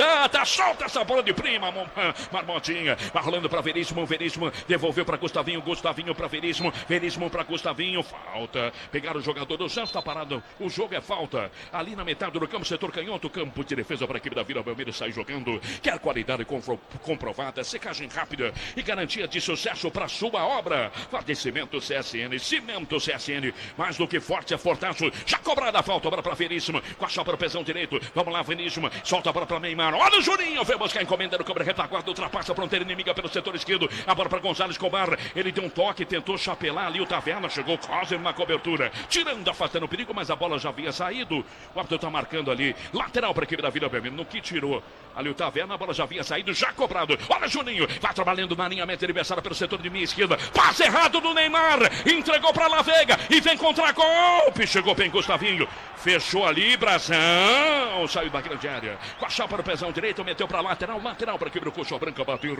solta essa bola de prima, Marmotinha, vai rolando pra Veríssimo, devolveu pra Gustavinho pra Veríssimo pra Gustavinho, falta, pegaram o jogador do Santos, tá parado, o jogo é falta, ali na metade do campo, setor canhoto, campo de defesa pra equipe da Vila Belmiro, sai jogando, quer qualidade comprovada, secagem rápida e garantia de sucesso pra sua obra, Fornecimento CSN, Cimento CSN, mais do que forte é fortaço, já cobrada a falta, agora pra Veríssimo, com a chapa no direito, vamos lá, Veríssimo, solta a bola para Neymar, olha o Juninho, vem buscar a encomenda do câmera retaguarda, ultrapassa a fronteira inimiga pelo setor esquerdo, a bola para Gonçalo Escobar, ele deu um toque, tentou chapelar ali o Taverna, chegou quase na cobertura, tirando, afastando o perigo, mas a bola já havia saído, o árbitro está marcando ali, lateral para a equipe da Vila Belmiro, no que tirou ali o Taverna, a bola já havia saído, já cobrado, olha Juninho, vai trabalhando na linha meta adversária pelo setor de minha esquerda, passe errado do Neymar, entregou para La Veiga, e vem contra-golpe, chegou bem Gustavinho, fechou ali, Brazão, saiu da grande área, com a chapa no pezão direito, meteu para lateral para a equipe do Coxa Branca bater,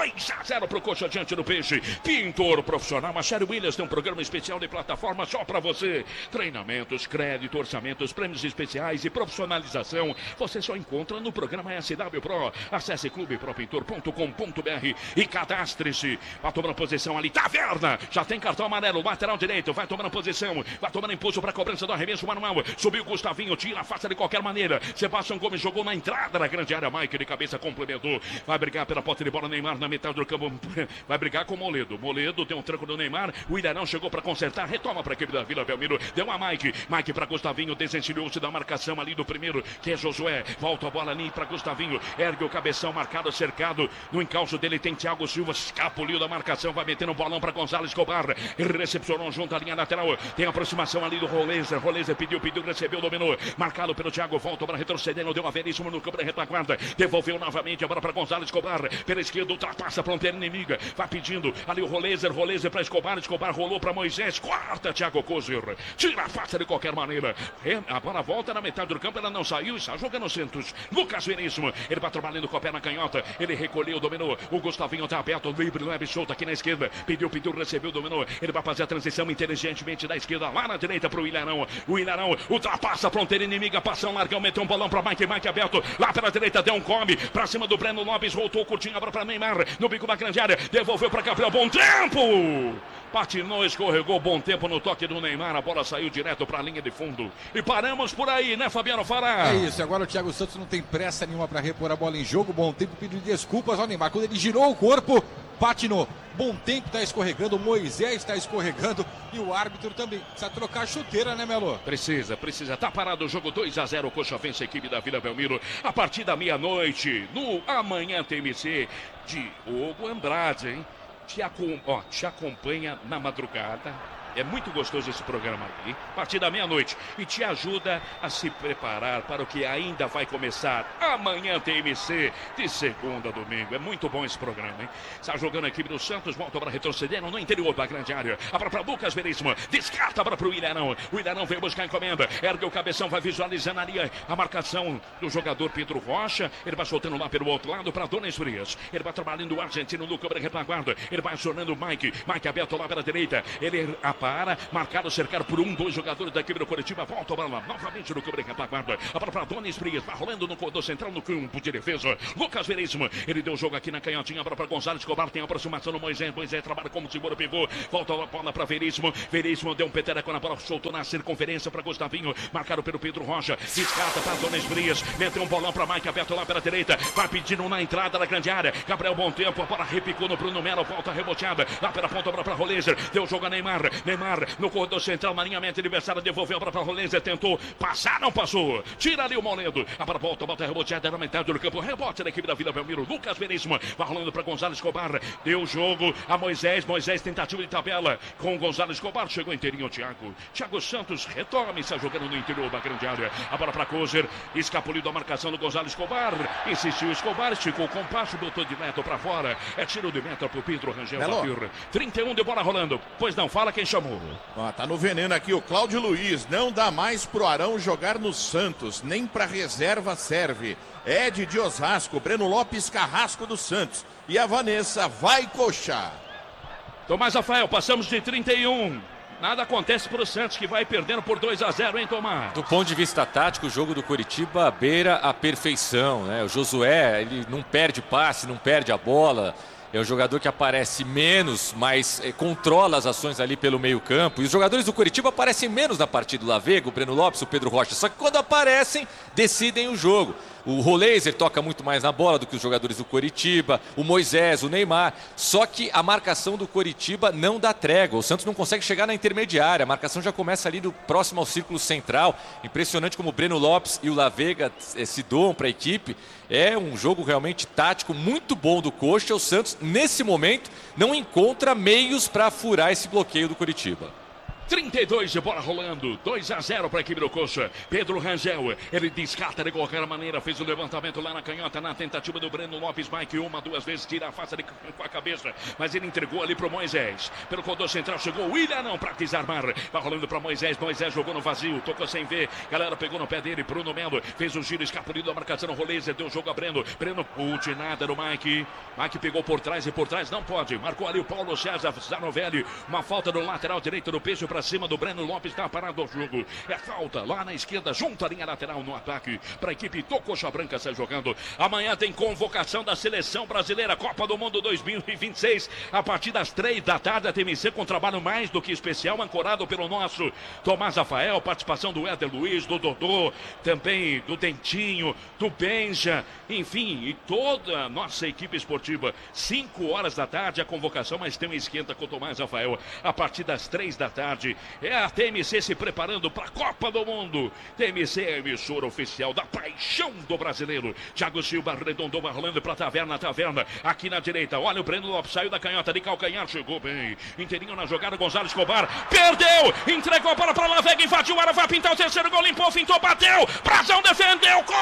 2-0 para o Coxa diante do Peixe, Pintor Profissional, Marcelo Williams tem um programa especial de plataforma só para você, treinamentos, crédito, orçamentos, prêmios especiais e profissionalização, você só encontra no programa SW Pro, acesse clubepropintor.com.br e cadastre-se, vai tomando posição ali, Taverna, já tem cartão amarelo, lateral direito, vai tomando posição, vai tomando impulso para a cobrança do arremesso manual, subiu Gustavinho, tira, afasta de qualquer maneira, Sebastião Gomes jogou na entrada da grande área, Mike de cabeça complementou, vai brigar pela posse de bola, Neymar na metade do campo, vai brigar com Moledo deu um tranco do Neymar, o Ilharão chegou para consertar, retoma para a equipe da Vila Belmiro, deu a Mike para Gustavinho, desencilhou-se da marcação ali do primeiro, que é Josué, volta a bola ali para Gustavinho, ergue o cabeção, marcado, cercado, no encalço dele tem Thiago Silva, escapuliu da marcação, vai metendo um bolão para Gonçalo Escobar, recepcionou junto à linha lateral, tem aproximação ali do Rolenzer pediu, recebeu, dominou, marcado pelo Thiago, volta para retrocedendo, deu uma Veríssimo no campo da retaguarda, devolveu novamente a bola para Gonçalo Escobar, pela esquerda, ultrapassa a fronteira inimiga, vai pedindo ali o Rolenzer para Escobar rolou para Moisés, quarta Thiago Cozer, tira a faca de qualquer maneira, a bola volta na metade do campo, ela não saiu, está jogando o Santos, Lucas Veríssimo, ele vai trabalhando com a perna canhota, ele recolheu, dominou, o Gustavinho está aberto, livre, leve, solto aqui na esquerda, pediu, recebeu, dominou, ele vai fazer a transição inteligentemente da esquerda, lá na direita para o Ilharão ultrapassa a fronteira inimiga, passa um largão, meteu um bolão para Mike aberto, lá pela direita, deu um come, para cima do Breno Lopes, voltou curtinho, agora para Neymar, no bico da grande área, devolveu para Gabriel, bom tempo! Patinou, escorregou, bom tempo no toque do Neymar, a bola saiu direto para a linha de fundo. E paramos por aí, né, Fabiano Fará? É isso, agora o Thiago Santos não tem pressa nenhuma para repor a bola em jogo, bom tempo, pediu desculpas ao Neymar, quando ele girou o corpo, patinou. Bom tempo, está escorregando, o Moisés está escorregando e o árbitro também. Precisa trocar a chuteira, né, Melo? Precisa. Tá parado o jogo, 2-0, Coxa vence a equipe da Vila Belmiro. A partir da meia-noite, no Amanhã TMC, Diogo Andrade, hein? Te acompanha na madrugada. É muito gostoso esse programa aí, a partir da meia-noite. E te ajuda a se preparar para o que ainda vai começar amanhã, TMC, de segunda a domingo. É muito bom esse programa, hein? Está jogando a equipe do Santos, volta para retroceder no interior da grande área. Para Lucas Veríssimo, descarta para o Ilharão. O Ilharão veio buscar a encomenda, ergue o cabeção, vai visualizando ali a marcação do jogador Pedro Rocha. Ele vai soltando lá pelo outro lado para Dona Frias. Ele vai trabalhando o argentino no cobra retaguarda. Ele vai acionando o Mike aberto lá pela direita. Ele para, marcado, cercado por 2 jogadores da equipe do Coritiba. Volta a bola novamente no cobra retaguarda. A bola para Dona Frias, vai rolando no corredor central no campo de defesa. Lucas Veríssimo, ele deu o jogo aqui na canhotinha para Gonzalo Escobar. Tem a aproximação no Moisés trabalha como segura, pegou. Volta a bola para Veríssimo. Veríssimo deu um petereco na bola, soltou na circunferência para Gustavinho. Marcado pelo Pedro Rocha. Descarta para Dona Frias. Meteu um bolão para Mike aberto lá pela direita. Vai pedindo na entrada da grande área. Gabriel Bom Tempo, a bola repicou no Bruno Melo. Volta reboteada. Lá pela ponta para Rolezer. Deu o jogo a Neymar. Neymar no corredor central, na alinhamento adversário. Devolveu a bola para Rolezer. Tentou passar, não passou. Tira ali o Moledo. A bola volta reboteada na metade do campo. Rebote da equipe da Vila Belmiro. Lucas Veríssimo. Vai rolando para Gonzalo Escobar. Deu o jogo a Moisés. Moisés, tentativa de tabela com o Gonzalo Escobar. Chegou inteirinho o Thiago Santos retoma, está jogando no interior da grande área. A bola para Kozer. Escapulido a marcação do Gonzalo Escobar. Insistiu Escobar, esticou o compasso, botou de meta para fora. É tiro de meta pro Pedro Rangel. 31 de bola rolando. Pois não, fala quem chamou. Tá no veneno aqui o Cláudio Luiz. Não dá mais pro Arão jogar no Santos, nem pra reserva serve. Ed de Osasco, Breno Lopes Carrasco do Santos. E a Vanessa vai coxar. Tomás Rafael, passamos de 31. Nada acontece para o Santos, que vai perdendo por 2-0, hein, Tomás? Do ponto de vista tático, o jogo do Coritiba beira a perfeição, né? O Josué, ele não perde passe, não perde a bola. É um jogador que aparece menos, mas controla as ações ali pelo meio campo. E os jogadores do Coritiba aparecem menos na partida. O Lavego, o Breno Lopes, o Pedro Rocha. Só que quando aparecem, decidem o jogo. O Roleiser toca muito mais na bola do que os jogadores do Coritiba. O Moisés, o Neymar. Só que a marcação do Coritiba não dá trégua. O Santos não consegue chegar na intermediária. A marcação já começa ali próximo ao círculo central. Impressionante como o Breno Lopes e o Lavega se doam para a equipe. É um jogo realmente tático muito bom do Coxa. O Santos, nesse momento, não encontra meios para furar esse bloqueio do Coritiba. 32 de bola rolando, 2-0 para a equipe do Coxa. Pedro Rangel, ele descarta de qualquer maneira, fez o levantamento lá na canhota, na tentativa do Breno Lopes. Mike 2 vezes tira a face com a cabeça, mas ele entregou ali para o Moisés. Pelo corredor central chegou o William não para desarmar, vai rolando para Moisés. Moisés jogou no vazio, tocou sem ver, galera pegou no pé dele. Bruno Melo fez o giro, escapulido da marcação. Rolezer deu o jogo a Breno. Breno, nada no Mike. Mike pegou por trás e por trás não pode. Marcou ali o Paulo César Zanovelli, uma falta no lateral direito do Peixe para cima do Breno Lopes. Está parado o jogo. É falta lá na esquerda, junto à linha lateral no ataque para a equipe do Coxa Branca sai jogando. Amanhã tem convocação da Seleção Brasileira, Copa do Mundo 2026, a partir das 3 da tarde. A TMC com trabalho mais do que especial, ancorado pelo nosso Tomás Rafael, participação do Éder Luiz, do Dodô, também do Dentinho, do Benja, enfim, e toda a nossa equipe esportiva. 5 horas da tarde a convocação, mas tem um esquenta com o Tomás Rafael a partir das 3 da tarde. É a TMC se preparando para a Copa do Mundo. TMC é a emissora oficial da paixão do brasileiro. Thiago Silva arredondou, rolando para a Taverna. Aqui na direita, olha o Breno Lopes, saiu da canhota de calcanhar, chegou bem. Inteirinho na jogada, Gonzalo Escobar, perdeu, entregou a bola para Lavega, invadiu a área, vai pintar o terceiro gol, limpou, fintou, bateu, Brazão defendeu, corta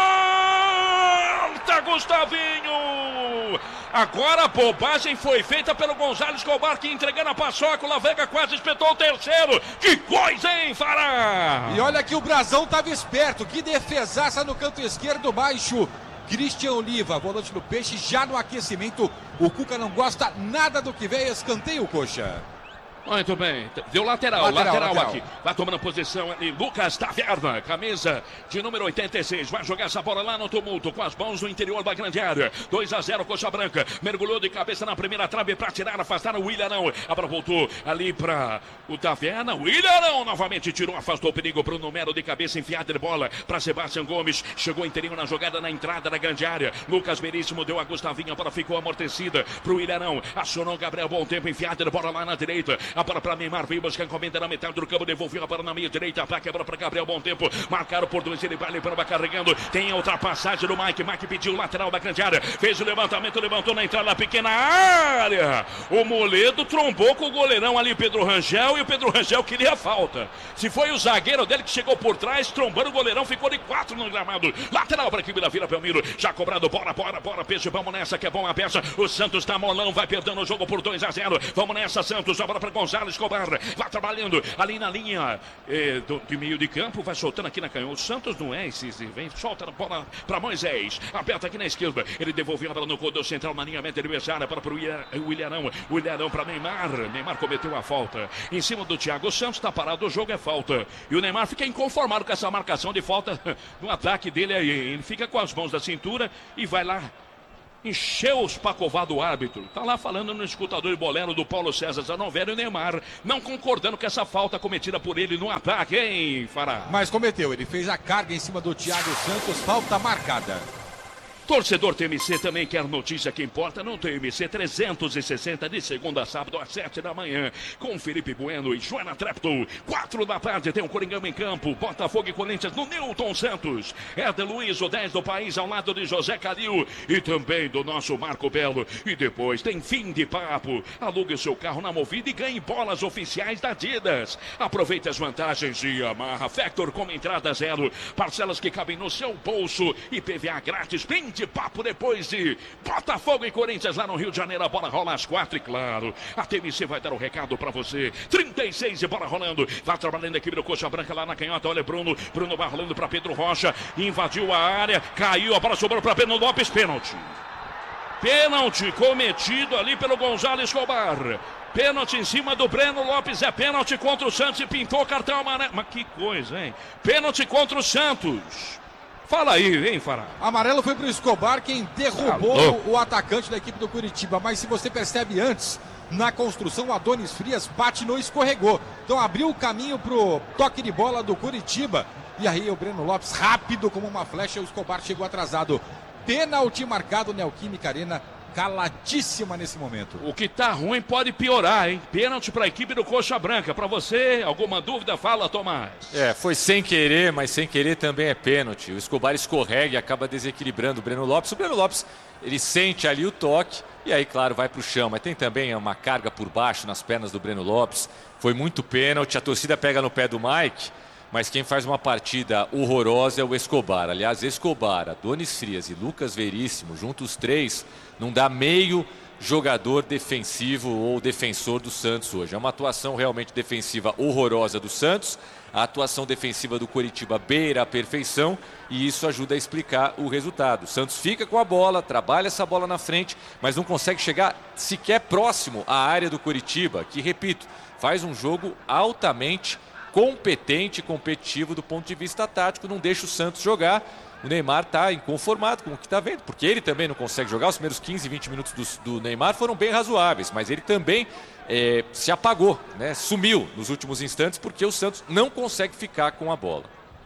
Gustavinho. Agora a bobagem foi feita pelo Gonzalo Escobar, que entregando a paçoca, o Lavega quase espetou o terceiro. Que coisa, hein, Fará? E olha que o Brazão estava esperto, que defesaça no canto esquerdo baixo. Cristian Oliva, volante do Peixe, já no aquecimento. O Cuca não gosta nada do que vem, escanteio o Coxa. Muito bem, deu lateral aqui, vai tomando posição ali, Lucas Taverna, camisa de número 86, vai jogar essa bola lá no tumulto, com as mãos no interior da grande área. 2-0, Coxa Branca, mergulhou de cabeça na primeira trave para tirar, afastaram o William, a bola voltou ali para o Taverna, o William novamente tirou, afastou o perigo para o número de cabeça, enfiada de bola para Sebastião Gomes, chegou inteirinho na jogada na entrada da grande área. Lucas Veríssimo deu a Gustavinha, a bola ficou amortecida para o William, acionou Gabriel Bom Tempo, enfiada de bola lá na direita. A bola para Neymar, veio buscar encomenda na metade do campo, devolveu a bola na meia direita, ataque, a bola para Gabriel, bom tempo, marcaram por 2, ele vai limpando, vai carregando, tem a ultrapassagem do Mike pediu o lateral da grande área, fez o levantamento, levantou na entrada da pequena área, o Moledo trombou com o goleirão ali, Pedro Rangel, e o Pedro Rangel queria falta. Se foi o zagueiro dele que chegou por trás, trombando o goleirão, ficou de 4 no gramado, lateral para a equipe da Vila Belmiro, já cobrado, bora, peixe, vamos nessa, que é bom a peça, o Santos tá molão, vai perdendo o jogo por 2-0, vamos nessa, Santos, a bola para Gonzalo Escobar, vai trabalhando ali na linha de meio de campo, vai soltando aqui na canhota, o Santos não é esse, vem, solta a bola para Moisés, aperta aqui na esquerda, ele devolveu a bola no corredor central, na linha média adversária, para o Ilharão para Neymar cometeu a falta, em cima do Thiago Santos, tá parado, o jogo é falta, e o Neymar fica inconformado com essa marcação de falta no ataque dele aí, ele fica com as mãos da cintura e vai lá encheu os pacová do árbitro. Tá lá falando no escutador de bolero do Paulo César Zanovelli, e o Neymar não concordando com essa falta cometida por ele no ataque, hein, Fará? Mas cometeu, ele fez a carga em cima do Thiago Santos, falta marcada. Torcedor TMC também quer notícia que importa no TMC 360 de segunda a sábado às 7 da manhã com Felipe Bueno e Joana Trepto. 4 da tarde tem o Coringão em campo, Botafogo e Corinthians no Newton Santos. Éder Luiz, o 10 do país, ao lado de José Calil e também do nosso Marco Belo. E depois tem fim de papo. Alugue o seu carro na Movida e ganhe bolas oficiais da Adidas. Aproveite as vantagens de Yamaha Factor com entrada zero, parcelas que cabem no seu bolso e PVA grátis. De papo depois de Botafogo e Corinthians lá no Rio de Janeiro, a bola rola às 4 e claro, a TMC vai dar o recado pra você, 36 e bola rolando, vai trabalhando a equipe do Coxa Branca lá na canhota, olha Bruno vai rolando pra Pedro Rocha, invadiu a área, caiu, a bola sobrou pra Breno Lopes, pênalti cometido ali pelo Gonzalo Escobar. Pênalti em cima do Breno Lopes, é pênalti contra o Santos e pintou cartão amarelo, mas que coisa, hein? Pênalti contra o Santos. Fala aí, hein, Fará? Amarelo foi pro Escobar, quem derrubou o atacante da equipe do Curitiba. Mas se você percebe antes, na construção, o Adonis Frias bate no escorregou. Então abriu o caminho pro toque de bola do Curitiba. E aí o Breno Lopes, rápido como uma flecha, o Escobar chegou atrasado. Pênalti marcado, Neoquímica Arena, caladíssima nesse momento. O que tá ruim pode piorar, hein? Pênalti para a equipe do Coxa Branca. Para você, alguma dúvida? Fala, Tomás. Foi sem querer, mas sem querer também é pênalti. O Escobar escorrega e acaba desequilibrando o Breno Lopes. O Breno Lopes, ele sente ali o toque e aí, claro, vai pro chão. Mas tem também uma carga por baixo nas pernas do Breno Lopes. Foi muito pênalti. A torcida pega no pé do Mike, mas quem faz uma partida horrorosa é o Escobar. Aliás, Escobar, Adonis Frias e Lucas Veríssimo, juntos os três, não dá meio jogador defensivo ou defensor do Santos hoje. É uma atuação realmente defensiva horrorosa do Santos. A atuação defensiva do Coritiba beira a perfeição e isso ajuda a explicar o resultado. O Santos fica com a bola, trabalha essa bola na frente, mas não consegue chegar sequer próximo à área do Coritiba, que, repito, faz um jogo altamente competente e competitivo do ponto de vista tático, não deixa o Santos jogar. O Neymar está inconformado com o que está vendo, porque ele também não consegue jogar. Os primeiros 15, 20 minutos do Neymar foram bem razoáveis, mas ele também se apagou, né? Sumiu nos últimos instantes, porque o Santos não consegue ficar com a bola.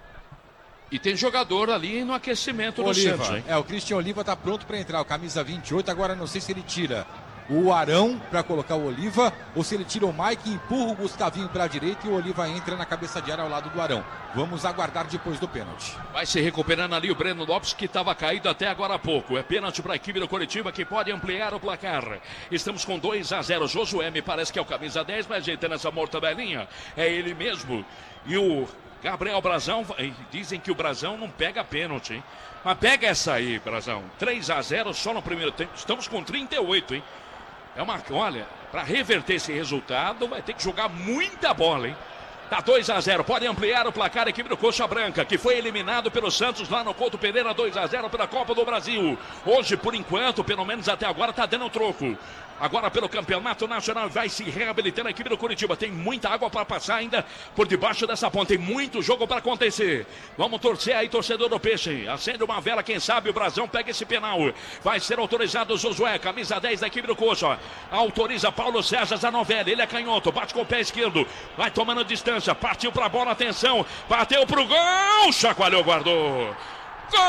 E tem jogador ali no aquecimento do Santos, hein? O Christian Oliva está pronto para entrar, o camisa 28, agora não sei se ele tira o Arão para colocar o Oliva, ou se ele tira o Mike, empurra o Gustavinho para a direita e o Oliva entra na cabeça de área ao lado do Arão. Vamos aguardar depois do pênalti. Vai se recuperando ali o Breno Lopes, que estava caído até agora há pouco. É pênalti para a equipe do Coritiba, que pode ampliar o placar. Estamos com 2-0. Josué me parece que é o camisa 10, mas ajeitando essa mortadelinha. É ele mesmo. E o Gabriel Brazão, dizem que o Brazão não pega pênalti, hein? Mas pega essa aí, Brazão. 3-0 só no primeiro tempo. Estamos com 38, hein? Olha, para reverter esse resultado, vai ter que jogar muita bola, hein? Tá 2-0, pode ampliar o placar a equipe do Coxa Branca, que foi eliminado pelo Santos lá no Couto Pereira, 2-0 pela Copa do Brasil. Hoje, por enquanto, pelo menos até agora, tá dando troco. Agora pelo Campeonato Nacional vai se reabilitando a equipe do Curitiba. Tem muita água para passar ainda por debaixo dessa ponte. Tem muito jogo para acontecer. Vamos torcer aí, torcedor do Peixe. Acende uma vela, quem sabe o Brazão pega esse penal. Vai ser autorizado o Josué, camisa 10 da equipe do Coxa. Autoriza Paulo César Zanovelli. Ele é canhoto, bate com o pé esquerdo. Vai tomando distância, partiu para a bola, atenção. Bateu pro gol, chacoalhou, guardou. Gol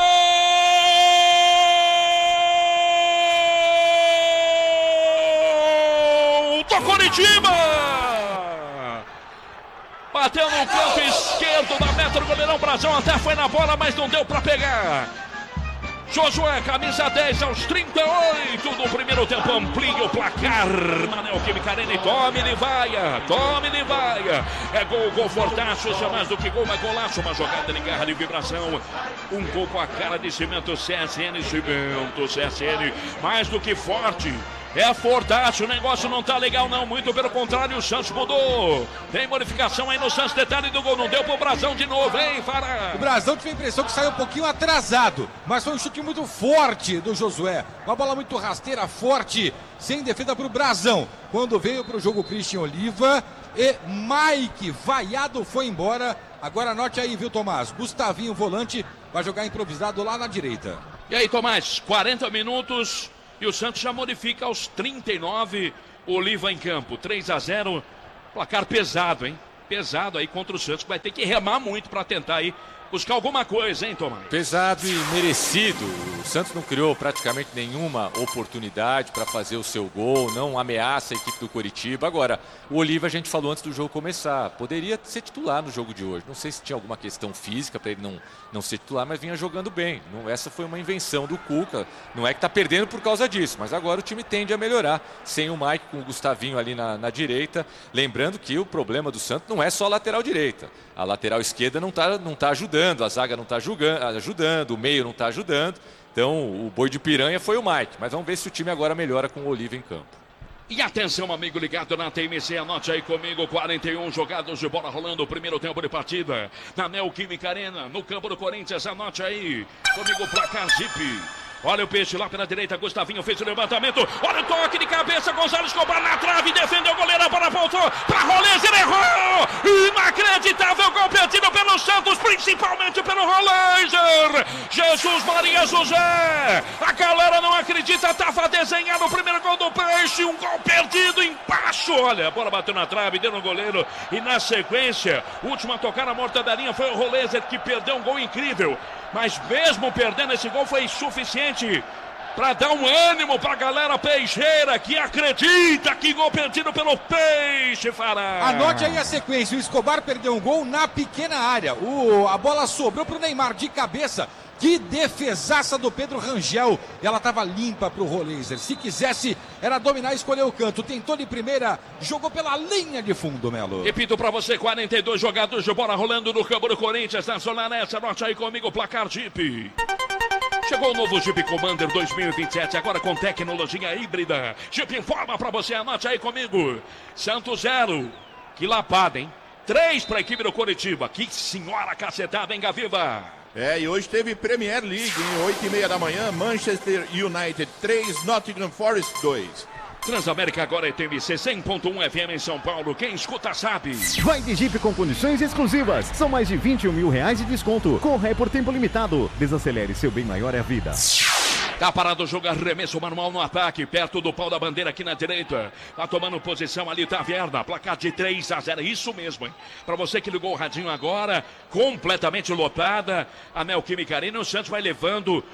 do Coritiba! bateu no canto esquerdo da meta do goleirão. Brazão até foi na bola, mas não deu para pegar. Josué, camisa 10 aos 38 do primeiro tempo, amplia o placar. Na Neoquímica Arena e tome-lhe vaia. É gol fortaço, isso é mais do que gol, mas golaço. Uma jogada de garra, de vibração. Um gol com a cara de cimento CSN, mais do que forte. É fortaço, o negócio não tá legal não, muito pelo contrário, o Santos mudou. Tem modificação aí no Santos, detalhe do gol, não deu pro Brazão de novo, hein, Fará? O Brazão tive a impressão que saiu um pouquinho atrasado, mas foi um chute muito forte do Josué. Uma bola muito rasteira, forte, sem defesa pro Brazão. Quando veio pro jogo Christian Oliva e Mike, vaiado, foi embora. Agora anote aí, viu, Tomás? Gustavinho, volante, vai jogar improvisado lá na direita. E aí, Tomás, 40 minutos... E o Santos já modifica aos 39, Oliva em campo, 3-0, placar pesado, hein? Pesado aí contra o Santos, vai ter que remar muito para tentar aí buscar alguma coisa, hein, Tomás? Pesado e merecido. O Santos não criou praticamente nenhuma oportunidade para fazer o seu gol, não ameaça a equipe do Coritiba. Agora, o Oliva, a gente falou antes do jogo começar, poderia ser titular no jogo de hoje. Não sei se tinha alguma questão física para ele não ser titular, mas vinha jogando bem. Essa foi uma invenção do Cuca. Não é que está perdendo por causa disso, mas agora o time tende a melhorar. Sem o Mike, com o Gustavinho ali na direita. Lembrando que o problema do Santos não é só a lateral direita. A lateral esquerda não tá ajudando, a zaga não está ajudando, o meio não está ajudando. Então o boi de piranha foi o Mike. Mas vamos ver se o time agora melhora com o Oliva em campo. E atenção, amigo ligado na TMC, anote aí comigo, 41 jogados de bola rolando, o primeiro tempo de partida, na Neoquímica Arena, no campo do Corinthians, anote aí, comigo, placar Zip. Olha o peixe lá pela direita, Gustavinho fez o levantamento, olha o toque de cabeça, Gonzalo Escobar na trave, defendeu o goleiro, a bola voltou para Rolês, ele errou! Inacreditável gol perdido pelo Santos, principalmente pelo Rolês! Jesus Maria José! A galera não acredita, estava desenhado o primeiro gol do peixe, um gol perdido embaixo, olha, a bola bateu na trave, deu no goleiro, e na sequência, último a tocar na mortadarinha foi o Rolês, que perdeu um gol incrível. Mas mesmo perdendo esse gol foi suficiente para dar um ânimo para a galera peixeira que acredita que gol perdido pelo Peixe, Fará. Anote aí a sequência, o Escobar perdeu um gol na pequena área. A bola sobrou para o Neymar de cabeça. Que defesaça do Pedro Rangel. Ela estava limpa para o Rolêzer. Se quisesse, era dominar e escolher o canto. Tentou de primeira, jogou pela linha de fundo, Melo. Repito para você, 42 jogadores de bola rolando no campo do Corinthians. Na Zona Leste, anote aí comigo o placar Jeep. Chegou o novo Jeep Commander 2027, agora com tecnologia híbrida. Jeep informa para você, anote aí comigo. Santos 0. Que lapada, hein? 3 para a equipe do Coritiba. Que senhora cacetada, hein, Gaviva? E hoje teve Premier League, em 8h30 da manhã, Manchester United 3, Nottingham Forest 2. Transamérica agora é TMC 100.1 FM em São Paulo, quem escuta sabe. Vai de Jeep com condições exclusivas, são mais de R$21 mil de desconto, corre por tempo limitado, desacelere, seu bem maior é a vida. Tá parado o jogo, arremesso manual no ataque, perto do pau da bandeira aqui na direita. Tá tomando posição ali, Taverna, placar de 3-0, isso mesmo, hein? Pra você que ligou o radinho agora, completamente lotada, a Neoquímica Arena, o Santos vai levando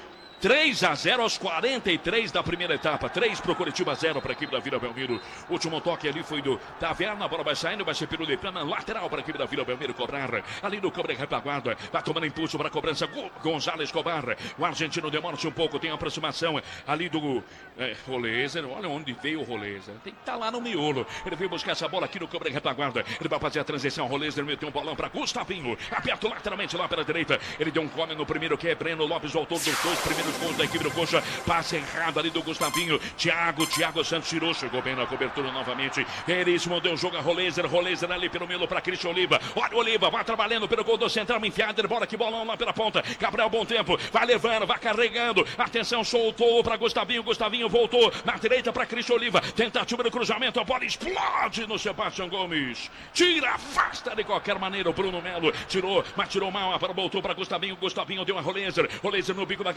3-0 aos 43 da primeira etapa. 3 para o Coritiba, 0 para a equipe da Vila Belmiro. Último toque ali foi do Taverna. A bola vai saindo, vai ser pirulitana. Lateral para a equipe da Vila Belmiro cobrar. Ali no câmera de retaguarda. Vai tomando impulso para a cobrança. Gonzalo Escobar. O argentino demora-se um pouco. Tem aproximação ali do Rolêzer. Olha onde veio o Rolêzer. Tem que estar lá no miolo. Ele veio buscar essa bola aqui no câmera de retaguarda. Ele vai fazer a transição. Rolêzer meteu um bolão para Gustavinho. Aberto lateralmente lá pela direita. Ele deu um come no primeiro que é Breno Lopes, o autor dos 2 primeiros gols da equipe do Coxa, passe errado ali do Gustavinho, Thiago Santos tirou, chegou bem na cobertura novamente, Veríssimo deu jogo a Rolêzer ali pelo meio para Christian Oliva, olha o Oliva, vai trabalhando pelo gol do central, enfiado, bola que bolão lá pela ponta, Gabriel bom tempo, vai levando, vai carregando, atenção, soltou para Gustavinho voltou na direita para Christian Oliva, tentativa do cruzamento, a bola explode no Sebastião Gomes, tira, afasta de qualquer maneira o Bruno Melo, tirou, mas tirou mal, voltou para Gustavinho deu a Rolêzer no bico da grande área, tem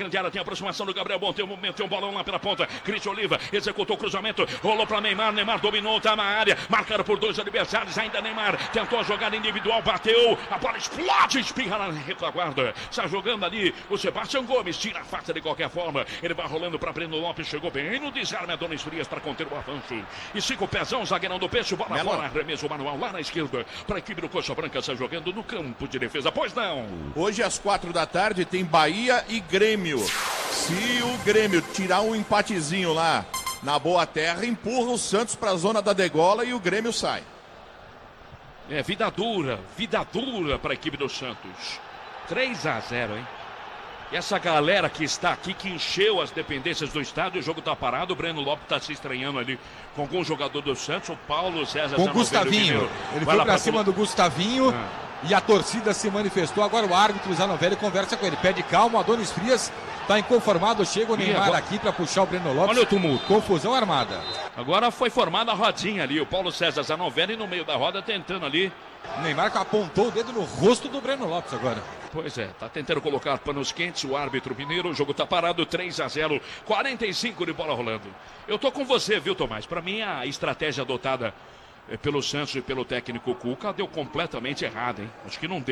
aproximação do Gabriel Bom. Tem um bolão lá pela ponta. Cris Oliva executou o cruzamento. Rolou para Neymar. Neymar dominou, tá na área. Marcado por 2 adversários. Ainda Neymar tentou a jogada individual. Bateu. A bola explode. Espirra na retaguarda. Está jogando ali o Sebastião Gomes. Tira a faca de qualquer forma. Ele vai rolando para Breno Lopes. Chegou bem no desarme. Adonis Frias para conter o avanço. E 5 pezão. Zagueirão do Peixe. Bola fora. Arremesso manual lá na esquerda. Para a equipe do Coxa Branca. Está jogando no campo de defesa. Pois não. Hoje às 4 da tarde tem Bahia e Grêmio. Se o Grêmio tirar um empatezinho lá na Boa Terra, empurra o Santos para a zona da degola e o Grêmio sai. É vida dura para a equipe do Santos. 3-0, hein? E essa galera que está aqui, que encheu as dependências do estádio, o jogo está parado, o Breno Lopes está se estranhando ali com algum jogador do Santos, o Paulo César. Com o Gustavinho. Ele foi para cima do Gustavinho. E a torcida se manifestou. Agora o árbitro Zanovelli conversa com ele. Pede calma, o Adonis Frias está inconformado. Chega o Neymar agora aqui para puxar o Breno Lopes. Olha o tumulto. Confusão armada. Agora foi formada a rodinha ali. O Paulo César Zanovelli no meio da roda tentando ali. O Neymar apontou o dedo no rosto do Breno Lopes agora. Pois é, tá tentando colocar panos quentes o árbitro mineiro. O jogo tá parado, 3-0, 45 de bola rolando. Eu tô com você, viu, Tomás? Para mim a estratégia adotada pelo Santos e pelo técnico Cuca deu completamente errado, hein? Acho que não deu.